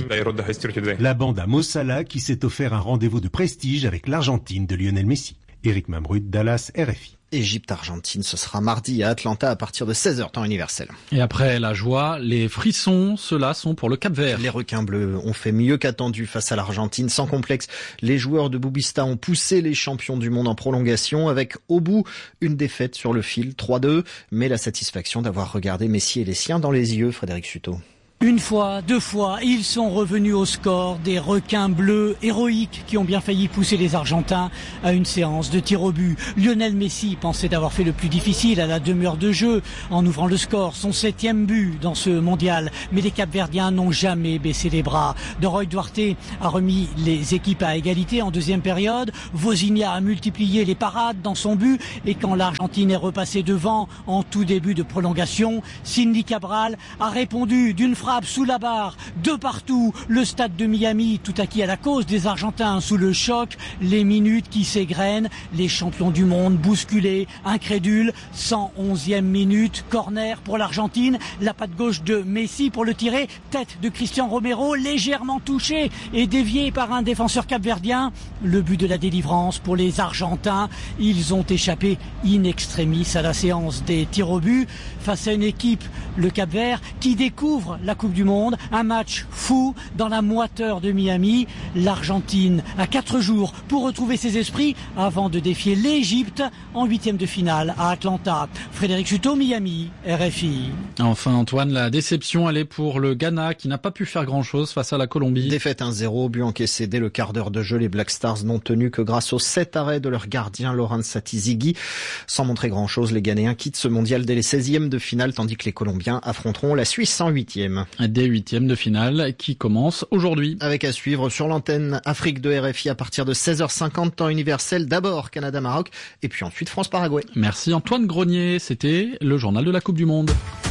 La bande à Mo Salah qui s'est offert un rendez-vous de prestige avec l'Argentine de Lionel Messi. Éric Mamrud, Dallas, RFI. Égypte-Argentine, ce sera mardi à Atlanta à partir de 16h temps universel. Et après la joie, les frissons, ceux-là sont pour le Cap-Vert. Les requins bleus ont fait mieux qu'attendu face à l'Argentine. Sans complexe, les joueurs de Boubista ont poussé les champions du monde en prolongation avec au bout une défaite sur le fil, 3-2, mais la satisfaction d'avoir regardé Messi et les siens dans les yeux, Frédéric Suto. Une fois, deux fois, ils sont revenus au score, des requins bleus héroïques qui ont bien failli pousser les Argentins à une séance de tir au but. Lionel Messi pensait avoir fait le plus difficile à la demi-heure de jeu en ouvrant le score, son 7e but dans ce mondial. Mais les Capverdiens n'ont jamais baissé les bras. De Roy Duarte a remis les équipes à égalité en deuxième période. Vozinha a multiplié les parades dans son but et quand l'Argentine est repassée devant en tout début de prolongation, Cindy Cabral a répondu d'une frappe sous la barre, de partout, le stade de Miami, tout acquis à la cause des Argentins sous le choc, les minutes qui s'égrènent, les champions du monde bousculés, incrédules, 111e minute, corner pour l'Argentine, la patte gauche de Messi pour le tirer, tête de Cristian Romero, légèrement touché et dévié par un défenseur capverdien, le but de la délivrance pour les Argentins, ils ont échappé in extremis à la séance des tirs au but, face à une équipe, le Cap-Vert, qui découvre la Coupe du Monde, un match fou dans la moiteur de Miami. L'Argentine a 4 jours pour retrouver ses esprits avant de défier l'Égypte en 8e de finale à Atlanta. Frédéric Chuteau, Miami, RFI. Enfin Antoine, la déception elle est pour le Ghana qui n'a pas pu faire grand-chose face à la Colombie. Défaite 1-0, but encaissé dès le quart d'heure de jeu. Les Black Stars n'ont tenu que grâce aux 7 arrêts de leur gardien Laurent Satizigi. Sans montrer grand-chose, les Ghanéens quittent ce mondial dès les 16e de finale tandis que les Colombiens affronteront la Suisse en 8e. Des 8e de finale qui commencent aujourd'hui. Avec à suivre sur l'antenne Afrique de RFI à partir de 16h50 temps universel. D'abord Canada-Maroc et puis ensuite France-Paraguay. Merci Antoine Grenier, c'était le journal de la Coupe du Monde.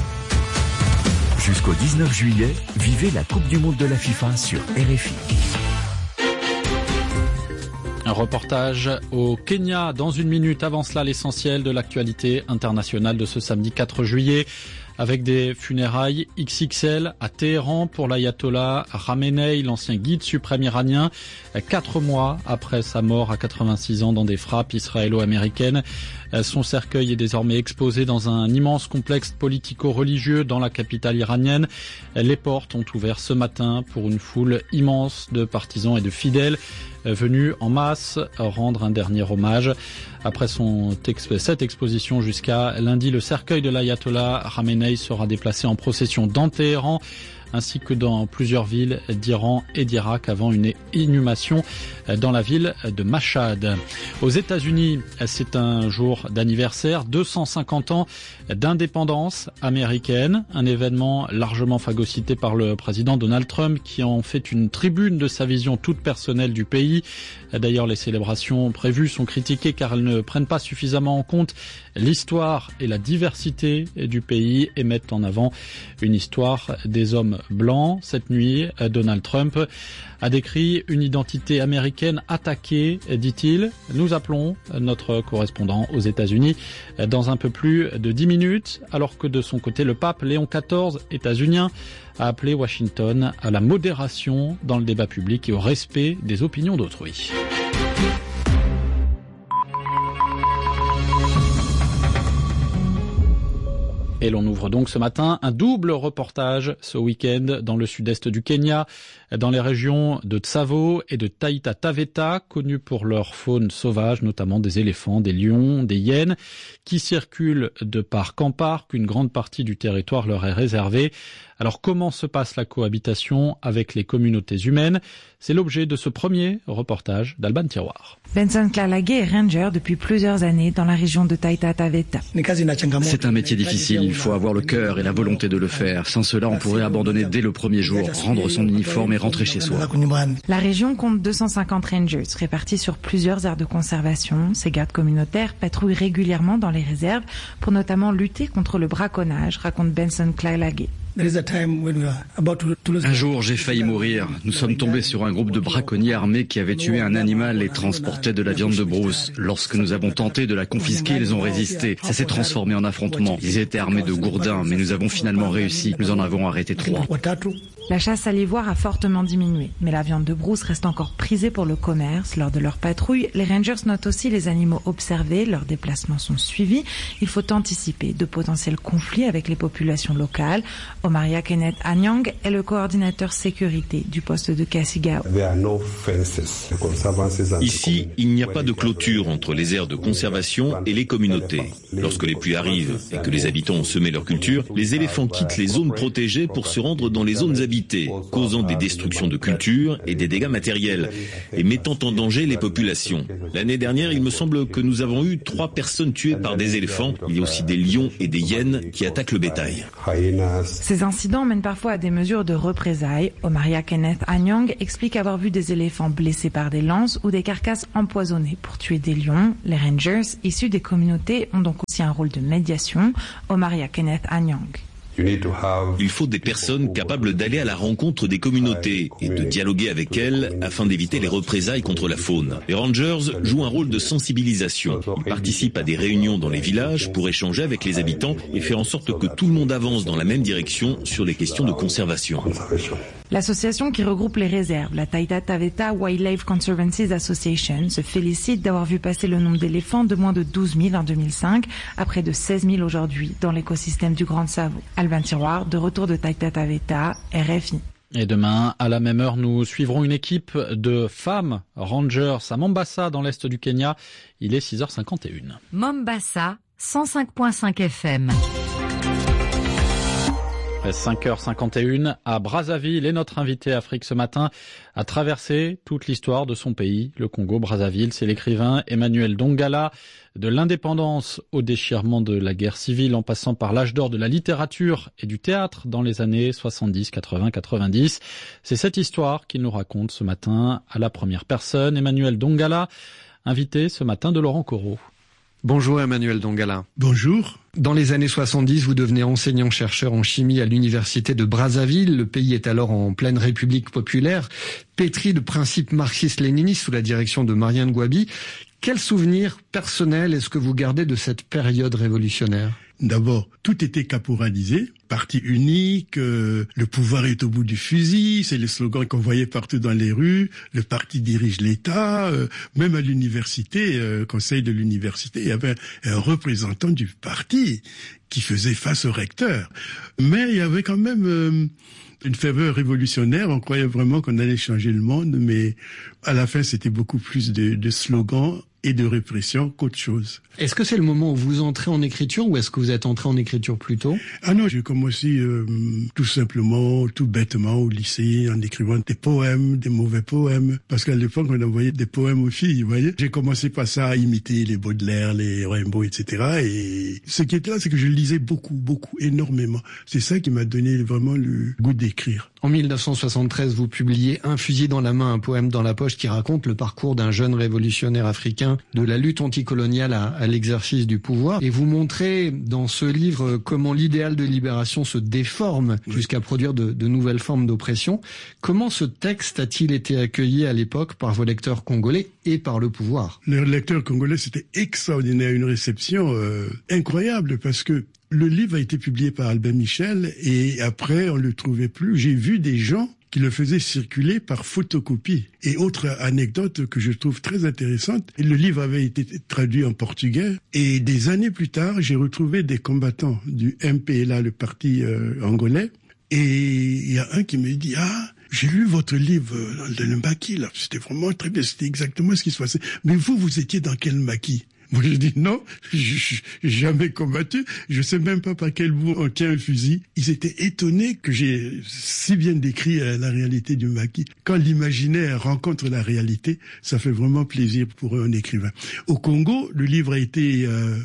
Jusqu'au 19 juillet, vivez la Coupe du Monde de la FIFA sur RFI. Un reportage au Kenya dans une minute. Avant cela, l'essentiel de l'actualité internationale de ce samedi 4 juillet. Avec des funérailles XXL à Téhéran pour l'ayatollah Khamenei, l'ancien guide suprême iranien, 4 mois après sa mort à 86 ans dans des frappes israélo-américaines. Son cercueil est désormais exposé dans un immense complexe politico-religieux dans la capitale iranienne. Les portes ont ouvert ce matin pour une foule immense de partisans et de fidèles venus en masse rendre un dernier hommage. Après cette exposition jusqu'à lundi, le cercueil de l'ayatollah Khamenei sera déplacé en procession dans Téhéran, ainsi que dans plusieurs villes d'Iran et d'Irak avant une inhumation dans la ville de Mashhad. Aux États-Unis, c'est un jour d'anniversaire, 250 ans d'indépendance américaine, un événement largement phagocyté par le président Donald Trump qui en fait une tribune de sa vision toute personnelle du pays. D'ailleurs, les célébrations prévues sont critiquées car elles ne prennent pas suffisamment en compte l'histoire et la diversité du pays et mettent en avant une histoire des hommes blancs. Cette nuit, Donald Trump a décrit une identité américaine attaquée, dit-il. Nous appelons notre correspondant aux États-Unis dans un peu plus de 10 minutes, alors que de son côté, le pape Léon XIV, états-unien, a appelé Washington à la modération dans le débat public et au respect des opinions d'autrui. Et l'on ouvre donc ce matin un double reportage ce week-end dans le sud-est du Kenya, dans les régions de Tsavo et de Taita Taveta, connues pour leur faune sauvage, notamment des éléphants, des lions, des hyènes, qui circulent de parc en parc. Une grande partie du territoire leur est réservée. Alors comment se passe la cohabitation avec les communautés humaines? C'est l'objet de ce premier reportage d'Alban Tiroir. Benson Klalage est ranger depuis plusieurs années dans la région de Taita Taveta. C'est un métier difficile, il faut avoir le cœur et la volonté de le faire. Sans cela, on pourrait abandonner dès le premier jour, rendre son uniforme et rentrer chez soi. La région compte 250 rangers répartis sur plusieurs aires de conservation. Ces gardes communautaires patrouillent régulièrement dans les réserves pour notamment lutter contre le braconnage, raconte Benson Klalage. Un jour, j'ai failli mourir. Nous sommes tombés sur un groupe de braconniers armés qui avaient tué un animal et transportaient de la viande de brousse. Lorsque nous avons tenté de la confisquer, ils ont résisté. Ça s'est transformé en affrontement. Ils étaient armés de gourdins, mais nous avons finalement réussi. Nous en avons arrêté 3. La chasse à l'ivoire a fortement diminué, mais la viande de brousse reste encore prisée pour le commerce. Lors de leur patrouille, les rangers notent aussi les animaux observés, leurs déplacements sont suivis. Il faut anticiper de potentiels conflits avec les populations locales. Omaria Kenneth Anyang est le coordinateur sécurité du poste de Kassigao. Ici, il n'y a pas de clôture entre les aires de conservation et les communautés. Lorsque les pluies arrivent et que les habitants ont semé leur culture, les éléphants quittent les zones protégées pour se rendre dans les zones habitées, causant des destructions de cultures et des dégâts matériels, et mettant en danger les populations. L'année dernière, il me semble que nous avons eu 3 personnes tuées par des éléphants. Il y a aussi des lions et des hyènes qui attaquent le bétail. Ces incidents mènent parfois à des mesures de représailles. Omaria Kenneth Anyang explique avoir vu des éléphants blessés par des lances ou des carcasses empoisonnées pour tuer des lions. Les rangers, issus des communautés, ont donc aussi un rôle de médiation. Omaria Kenneth Anyang. Il faut des personnes capables d'aller à la rencontre des communautés et de dialoguer avec elles afin d'éviter les représailles contre la faune. Les rangers jouent un rôle de sensibilisation. Ils participent à des réunions dans les villages pour échanger avec les habitants et faire en sorte que tout le monde avance dans la même direction sur les questions de conservation. L'association qui regroupe les réserves, la Taita Taveta Wildlife Conservancies Association, se félicite d'avoir vu passer le nombre d'éléphants de moins de 12 000 en 2005 à près de 16 000 aujourd'hui dans l'écosystème du Grand Tsavo. Alban Tiroir, de retour de Taita Taveta, RFI. Et demain, à la même heure, nous suivrons une équipe de femmes rangers à Mombasa, dans l'est du Kenya. Il est 6h51. Mombasa, 105.5 FM. 5h51 à Brazzaville, et notre invité Afrique ce matin a traversé toute l'histoire de son pays, le Congo-Brazzaville. C'est l'écrivain Emmanuel Dongala, de l'indépendance au déchirement de la guerre civile, en passant par l'âge d'or de la littérature et du théâtre dans les années 70, 80, 90. C'est cette histoire qu'il nous raconte ce matin à la première personne. Emmanuel Dongala, invité ce matin de Laurent Corot. Bonjour Emmanuel Dongala. Bonjour. Dans les années 70, vous devenez enseignant-chercheur en chimie à l'université de Brazzaville. Le pays est alors en pleine République populaire, pétri de principes marxistes-léninistes sous la direction de Marianne Gouabi. Quel souvenir personnel est-ce que vous gardez de cette période révolutionnaire ? D'abord, tout était caporalisé, parti unique, le pouvoir est au bout du fusil, c'est le slogan qu'on voyait partout dans les rues, le parti dirige l'État, même à l'université, conseil de l'université, il y avait un représentant du parti qui faisait face au recteur. Mais il y avait quand même une ferveur révolutionnaire, on croyait vraiment qu'on allait changer le monde, mais à la fin c'était beaucoup plus de slogans et de répression qu'autre chose. Est-ce que c'est le moment où vous entrez en écriture ou est-ce que vous êtes entré en écriture plus tôt ? Ah non, j'ai commencé tout simplement, tout bêtement au lycée en écrivant des poèmes, des mauvais poèmes. Parce qu'à l'époque, on envoyait des poèmes aux filles, vous voyez. J'ai commencé par ça à imiter les Baudelaire, les Rimbaud, etc. Et ce qui était là, c'est que je lisais beaucoup, énormément. C'est ça qui m'a donné vraiment le goût d'écrire. En 1973, vous publiez Un fusil dans la main, un poème dans la poche qui raconte le parcours d'un jeune révolutionnaire africain de la lutte anticoloniale à l'exercice du pouvoir. Et vous montrez dans ce livre comment l'idéal de libération se déforme jusqu'à produire de nouvelles formes d'oppression. Comment ce texte a-t-il été accueilli à l'époque par vos lecteurs congolais et par le pouvoir ? Les lecteurs congolais, c'était extraordinaire, une réception incroyable parce que le livre a été publié par Albin Michel et après on le trouvait plus. J'ai vu des gens qui le faisaient circuler par photocopie. Et autre anecdote que je trouve très intéressante, le livre avait été traduit en portugais et des années plus tard, j'ai retrouvé des combattants du MPLA, le parti angolais, et il y a un qui me dit « Ah, j'ai lu votre livre dans le maquis, là. C'était vraiment très bien, c'était exactement ce qui se passait. Mais vous étiez dans quel maquis ?» Moi, je dis non, j'ai jamais combattu. Je sais même pas par quel bout on tient un fusil. Ils étaient étonnés que j'ai si bien décrit la réalité du maquis. Quand l'imaginaire rencontre la réalité, ça fait vraiment plaisir pour un écrivain. Au Congo, le livre a été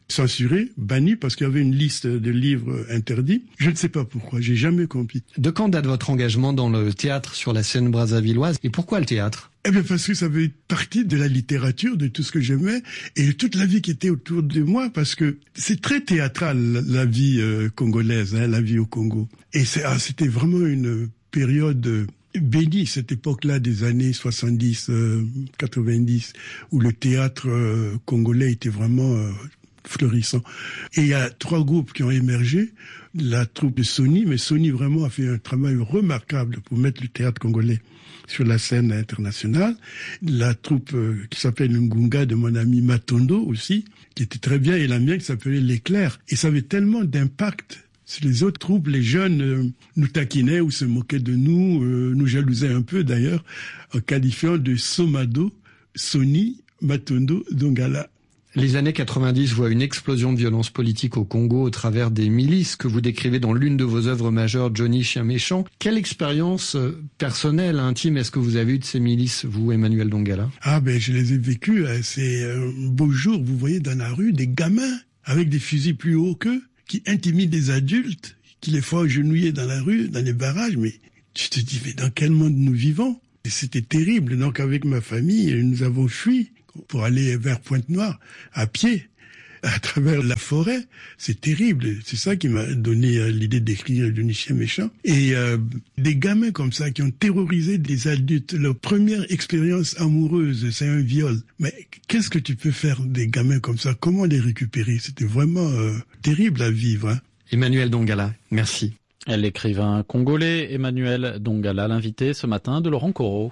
censuré, banni, parce qu'il y avait une liste de livres interdits. Je ne sais pas pourquoi, j'ai jamais compris. De quand date votre engagement dans le théâtre sur la scène brassavilloise et pourquoi le théâtre ? Eh bien parce que ça fait partie de la littérature, de tout ce que j'aimais et de toute la vie qui était autour de moi, parce que c'est très théâtral la vie congolaise, la vie au Congo. Et c'était vraiment une période bénie, cette époque-là des années 70, 90, où le théâtre congolais était vraiment florissant. Et il y a 3 groupes qui ont émergé. La troupe de Sony, mais Sony vraiment a fait un travail remarquable pour mettre le théâtre congolais sur la scène internationale. La troupe qui s'appelle Ngunga de mon ami Matondo aussi, qui était très bien, et la mienne qui s'appelait L'Éclair. Et ça avait tellement d'impact. Les autres troupes, les jeunes, nous taquinaient ou se moquaient de nous, nous jalousaient un peu d'ailleurs, en qualifiant de Somado, Sony, Matondo, Dongala. Les années 90 voient une explosion de violence politique au Congo au travers des milices que vous décrivez dans l'une de vos œuvres majeures, Johnny Chien Méchant. Quelle expérience personnelle, intime, est-ce que vous avez eue de ces milices, vous, Emmanuel Dongala ? Je les ai vécues. C'est un beau jour, vous voyez dans la rue des gamins avec des fusils plus hauts qu'eux, qui intimident des adultes, qui les font agenouiller dans la rue, dans les barrages. Mais tu te dis, mais dans quel monde nous vivons ? Et c'était terrible. Donc avec ma famille, nous avons fui pour aller vers Pointe-Noire, à pied, à travers la forêt. C'est terrible. C'est ça qui m'a donné l'idée d'écrire Johnny Chien Méchant. Et des gamins comme ça qui ont terrorisé des adultes. Leur première expérience amoureuse, c'est un viol. Mais qu'est-ce que tu peux faire des gamins comme ça ? Comment les récupérer ? C'était vraiment terrible à vivre. Hein. Emmanuel Dongala, merci. L'écrivain congolais Emmanuel Dongala, l'invité ce matin de Laurent Corot.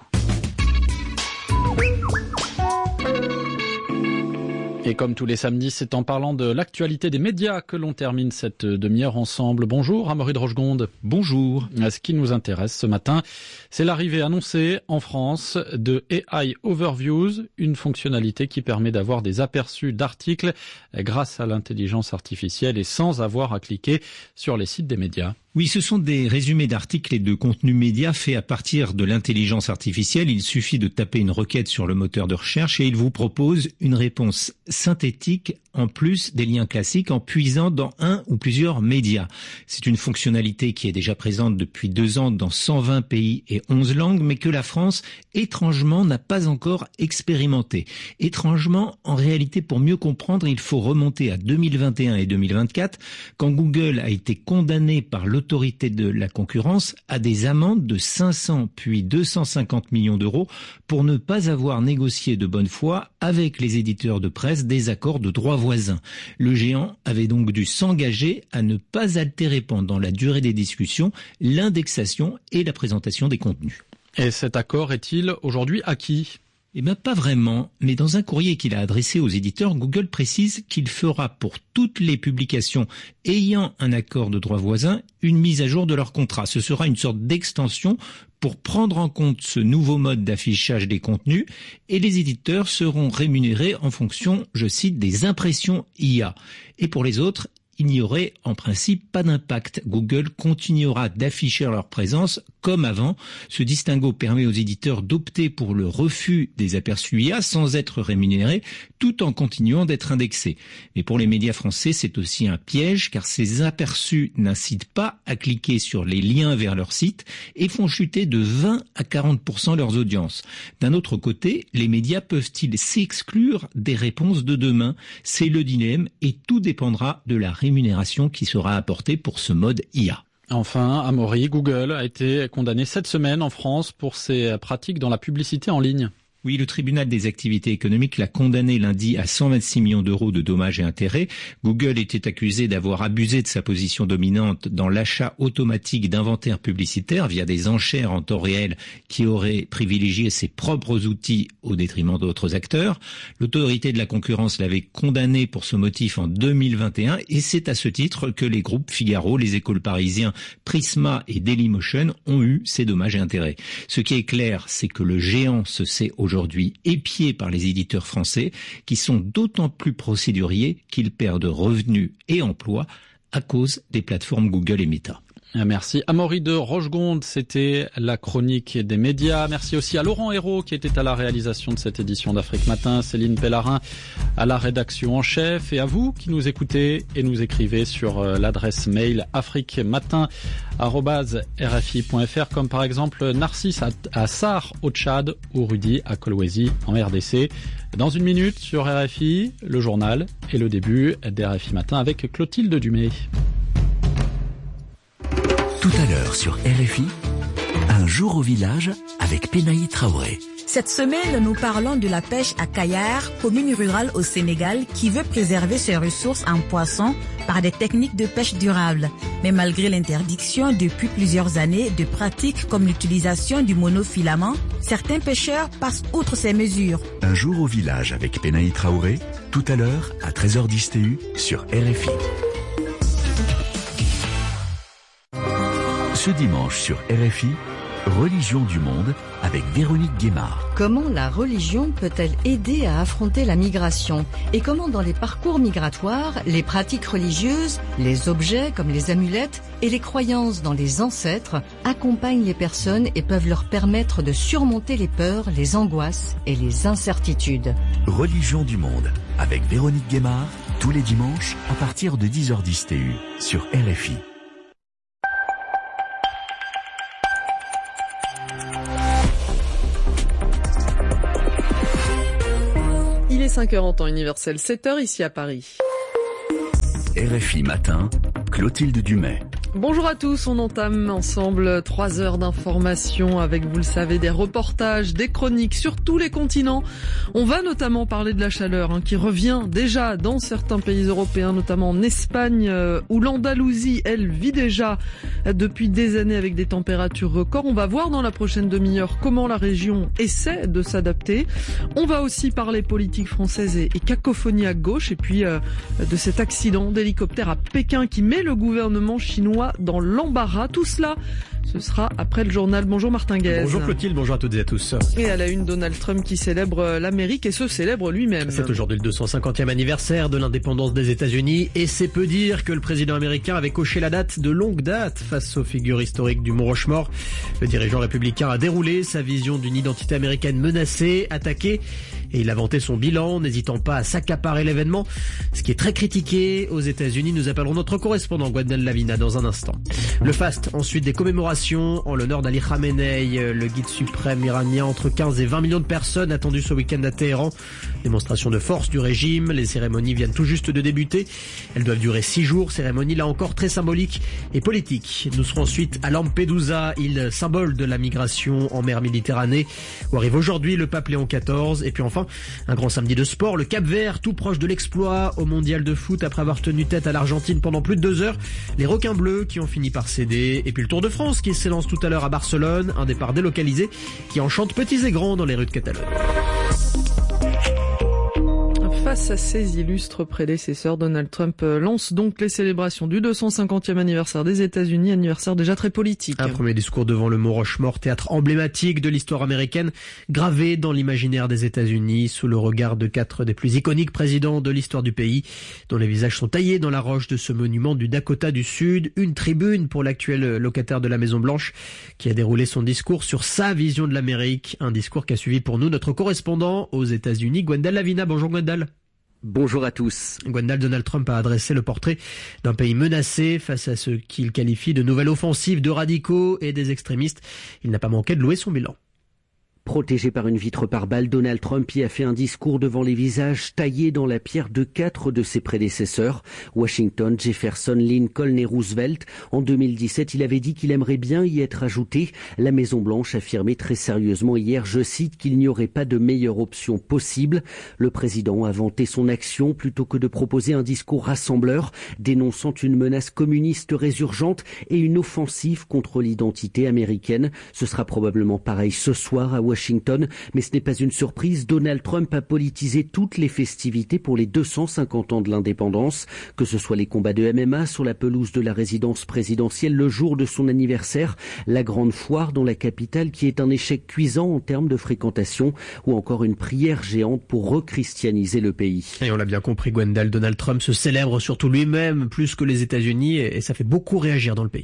Et comme tous les samedis, c'est en parlant de l'actualité des médias que l'on termine cette demi-heure ensemble. Bonjour, Amaury de Rochegonde. Bonjour. Ce qui nous intéresse ce matin, c'est l'arrivée annoncée en France de AI Overviews, une fonctionnalité qui permet d'avoir des aperçus d'articles grâce à l'intelligence artificielle et sans avoir à cliquer sur les sites des médias. Oui, ce sont des résumés d'articles et de contenus médias faits à partir de l'intelligence artificielle. Il suffit de taper une requête sur le moteur de recherche et il vous propose une réponse synthétique en plus des liens classiques en puisant dans un ou plusieurs médias. C'est une fonctionnalité qui est déjà présente depuis 2 ans dans 120 pays et 11 langues, mais que la France, étrangement, n'a pas encore expérimenté. Étrangement, en réalité, pour mieux comprendre, il faut remonter à 2021 et 2024, quand Google a été condamné par l'autorité de la concurrence à des amendes de 500 puis 250 millions d'euros pour ne pas avoir négocié de bonne foi avec les éditeurs de presse des accords de droit voisin. Le géant avait donc dû s'engager à ne pas altérer pendant la durée des discussions l'indexation et la présentation des contenus. Et cet accord est-il aujourd'hui acquis ? Eh bien, pas vraiment, mais dans un courrier qu'il a adressé aux éditeurs, Google précise qu'il fera pour toutes les publications ayant un accord de droit voisin une mise à jour de leur contrat. Ce sera une sorte d'extension pour prendre en compte ce nouveau mode d'affichage des contenus et les éditeurs seront rémunérés en fonction, je cite, des impressions IA. Et pour les autres, il n'y aurait en principe pas d'impact. Google continuera d'afficher leur présence comme avant. Ce distinguo permet aux éditeurs d'opter pour le refus des aperçus IA sans être rémunérés, tout en continuant d'être indexés. Mais pour les médias français, c'est aussi un piège car ces aperçus n'incitent pas à cliquer sur les liens vers leur site et font chuter de 20 à 40% leurs audiences. D'un autre côté, les médias peuvent-ils s'exclure des réponses de demain ? C'est le dilemme et tout dépendra de la rémunération qui sera apportée pour ce mode IA. Enfin, Amaury, Google a été condamné cette semaine en France pour ses pratiques dans la publicité en ligne. Oui, le tribunal des activités économiques l'a condamné lundi à 126 millions d'euros de dommages et intérêts. Google était accusé d'avoir abusé de sa position dominante dans l'achat automatique d'inventaires publicitaires via des enchères en temps réel qui auraient privilégié ses propres outils au détriment d'autres acteurs. L'autorité de la concurrence l'avait condamné pour ce motif en 2021 et c'est à ce titre que les groupes Figaro, Les Échos Parisiens, Prisma et Dailymotion ont eu ces dommages et intérêts. Ce qui est clair, c'est que le géant se sait aujourd'hui épié par les éditeurs français qui sont d'autant plus procéduriers qu'ils perdent revenus et emplois à cause des plateformes Google et Meta. Merci. Amaury de Rochegonde, c'était la chronique des médias. Merci aussi à Laurent Hérault qui était à la réalisation de cette édition d'Afrique Matin, Céline Pellarin à la rédaction en chef, et à vous qui nous écoutez et nous écrivez sur l'adresse mail afriquematin@rfi.fr, comme par exemple Narcisse à Sarre au Tchad ou Rudy à Kolwezi en RDC. Dans une minute sur RFI, le journal et le début des RFI Matin avec Clotilde Dumay. Tout à l'heure sur RFI, un jour au village avec Penaï Traoré. Cette semaine, nous parlons de la pêche à Kayar, commune rurale au Sénégal, qui veut préserver ses ressources en poissons par des techniques de pêche durables. Mais malgré l'interdiction depuis plusieurs années de pratiques comme l'utilisation du monofilament, certains pêcheurs passent outre ces mesures. Un jour au village avec Penaï Traoré, tout à l'heure à 13h10 TU sur RFI. Ce dimanche sur RFI, Religion du monde avec Véronique Guémard. Comment la religion peut-elle aider à affronter la migration? Et comment dans les parcours migratoires, les pratiques religieuses, les objets comme les amulettes et les croyances dans les ancêtres accompagnent les personnes et peuvent leur permettre de surmonter les peurs, les angoisses et les incertitudes? Religion du monde avec Véronique Guémard, tous les dimanches à partir de 10h10 TU sur RFI. Il est 5h en temps universel, 7h ici à Paris. RFI Matin, Clotilde Dumay. Bonjour à tous, on entame ensemble 3 heures d'information avec, vous le savez, des reportages, des chroniques sur tous les continents. On va notamment parler de la chaleur qui revient déjà dans certains pays européens, notamment en Espagne où l'Andalousie, elle, vit déjà depuis des années avec des températures records. On va voir dans la prochaine demi-heure comment la région essaie de s'adapter. On va aussi parler politique française et cacophonie à gauche, et puis de cet accident d'hélicoptère à Pékin qui met le gouvernement chinois dans l'embarras. Tout cela, ce sera après le journal. Bonjour Martin Guez. Bonjour Clotilde, bonjour à toutes et à tous. Et à la une, Donald Trump qui célèbre l'Amérique et se célèbre lui-même. C'est aujourd'hui le 250e anniversaire de l'indépendance des États-Unis et c'est peu dire que le président américain avait coché la date de longue date face aux figures historiques du Mont Rushmore. Le dirigeant républicain a déroulé sa vision d'une identité américaine menacée, attaquée, et il a vanté son bilan, n'hésitant pas à s'accaparer l'événement, ce qui est très critiqué aux États-Unis. Nous appellerons notre correspondant Gwenaël Lavina dans un instant. Le faste, ensuite des commémorations en l'honneur d'Ali Khamenei, le guide suprême iranien. Entre 15 et 20 millions de personnes attendues ce week-end à Téhéran. Démonstration de force du régime, les cérémonies viennent tout juste de débuter. Elles doivent durer 6 jours, cérémonies là encore très symboliques et politiques. Nous serons ensuite à Lampedusa, île symbole de la migration en mer Méditerranée, où arrive aujourd'hui le pape Léon XIV. Et puis enfin, un grand samedi de sport, le Cap-Vert, tout proche de l'exploit au mondial de foot après avoir tenu tête à l'Argentine pendant plus de 2 heures. Les requins bleus qui ont fini par céder. Et puis le Tour de France qui s'élance tout à l'heure à Barcelone, un départ délocalisé qui enchante petits et grands dans les rues de Catalogne. Face à ses illustres prédécesseurs, Donald Trump lance donc les célébrations du 250e anniversaire des États-Unis, anniversaire déjà très politique. Un premier discours devant le Mont Rushmore, théâtre emblématique de l'histoire américaine, gravé dans l'imaginaire des États-Unis sous le regard de 4 des plus iconiques présidents de l'histoire du pays, dont les visages sont taillés dans la roche de ce monument du Dakota du Sud. Une tribune pour l'actuel locataire de la Maison-Blanche qui a déroulé son discours sur sa vision de l'Amérique. Un discours qu'a suivi pour nous notre correspondant aux États-Unis, Gwenaël Lavina. Bonjour Gwenaël. Bonjour à tous. Gwenaël, Donald Trump a adressé le portrait d'un pays menacé face à ce qu'il qualifie de nouvelle offensive de radicaux et des extrémistes. Il n'a pas manqué de louer son bilan. Protégé par une vitre par balle, Donald Trump y a fait un discours devant les visages taillés dans la pierre de 4 de ses prédécesseurs, Washington, Jefferson, Lincoln et Roosevelt. En 2017, il avait dit qu'il aimerait bien y être ajouté. La Maison-Blanche affirmait très sérieusement hier, je cite, qu'il n'y aurait pas de meilleure option possible. Le président a vanté son action plutôt que de proposer un discours rassembleur, dénonçant une menace communiste résurgente et une offensive contre l'identité américaine. Ce sera probablement pareil ce soir à Washington, mais ce n'est pas une surprise. Donald Trump a politisé toutes les festivités pour les 250 ans de l'indépendance, que ce soit les combats de MMA sur la pelouse de la résidence présidentielle le jour de son anniversaire, la grande foire dans la capitale qui est un échec cuisant en termes de fréquentation, ou encore une prière géante pour rechristianiser le pays. Et on l'a bien compris, Gwenaël, Donald Trump se célèbre surtout lui-même plus que les États-Unis et ça fait beaucoup réagir dans le pays.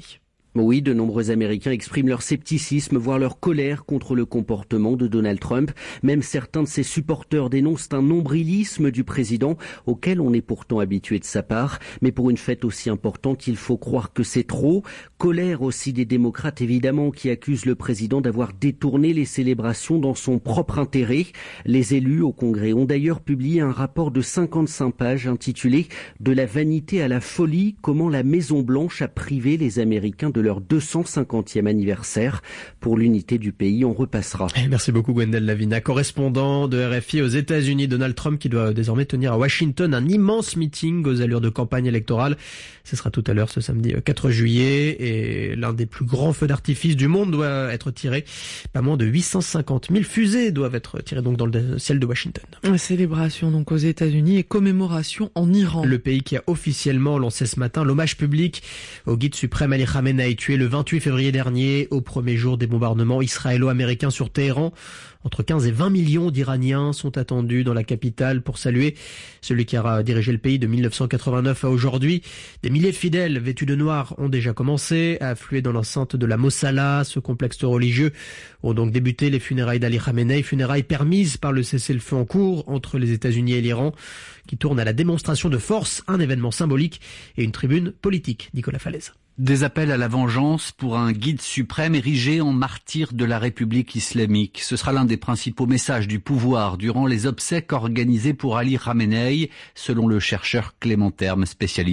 Oui, de nombreux Américains expriment leur scepticisme, voire leur colère contre le comportement de Donald Trump. Même certains de ses supporters dénoncent un nombrilisme du président, auquel on est pourtant habitué de sa part. Mais pour une fête aussi importante, il faut croire que c'est trop. Colère aussi des démocrates, évidemment, qui accusent le président d'avoir détourné les célébrations dans son propre intérêt. Les élus au Congrès ont d'ailleurs publié un rapport de 55 pages intitulé « De la vanité à la folie, comment la Maison-Blanche a privé les Américains de leur 250e anniversaire. » Pour l'unité du pays, on repassera. Merci beaucoup Gwendal Lavina, correspondant de RFI aux États-Unis. Donald Trump qui doit désormais tenir à Washington un immense meeting aux allures de campagne électorale. Ce sera tout à l'heure ce samedi 4 juillet et l'un des plus grands feux d'artifice du monde doit être tiré. Pas moins de 850 000 fusées doivent être tirées donc dans le ciel de Washington. Célébration donc aux États-Unis et commémoration en Iran. Le pays qui a officiellement lancé ce matin l'hommage public au guide suprême Ali Khamenei, tué le 28 février dernier au premier jour des bombardements israélo-américains sur Téhéran. Entre 15 et 20 millions d'Iraniens sont attendus dans la capitale pour saluer celui qui a dirigé le pays de 1989 à aujourd'hui. Des milliers de fidèles vêtus de noir ont déjà commencé à affluer dans l'enceinte de la Mosala. Ce complexe religieux ont donc débuté les funérailles d'Ali Khamenei, funérailles permises par le cessez-le-feu en cours entre les États-Unis et l'Iran, qui tourne à la démonstration de force, un événement symbolique et une tribune politique. Nicolas Falaise. Des appels à la vengeance pour un guide suprême érigé en martyr de la République islamique. Ce sera l'un des principaux messages du pouvoir durant les obsèques organisées pour Ali Khamenei, selon le chercheur Clément Terme, spécialiste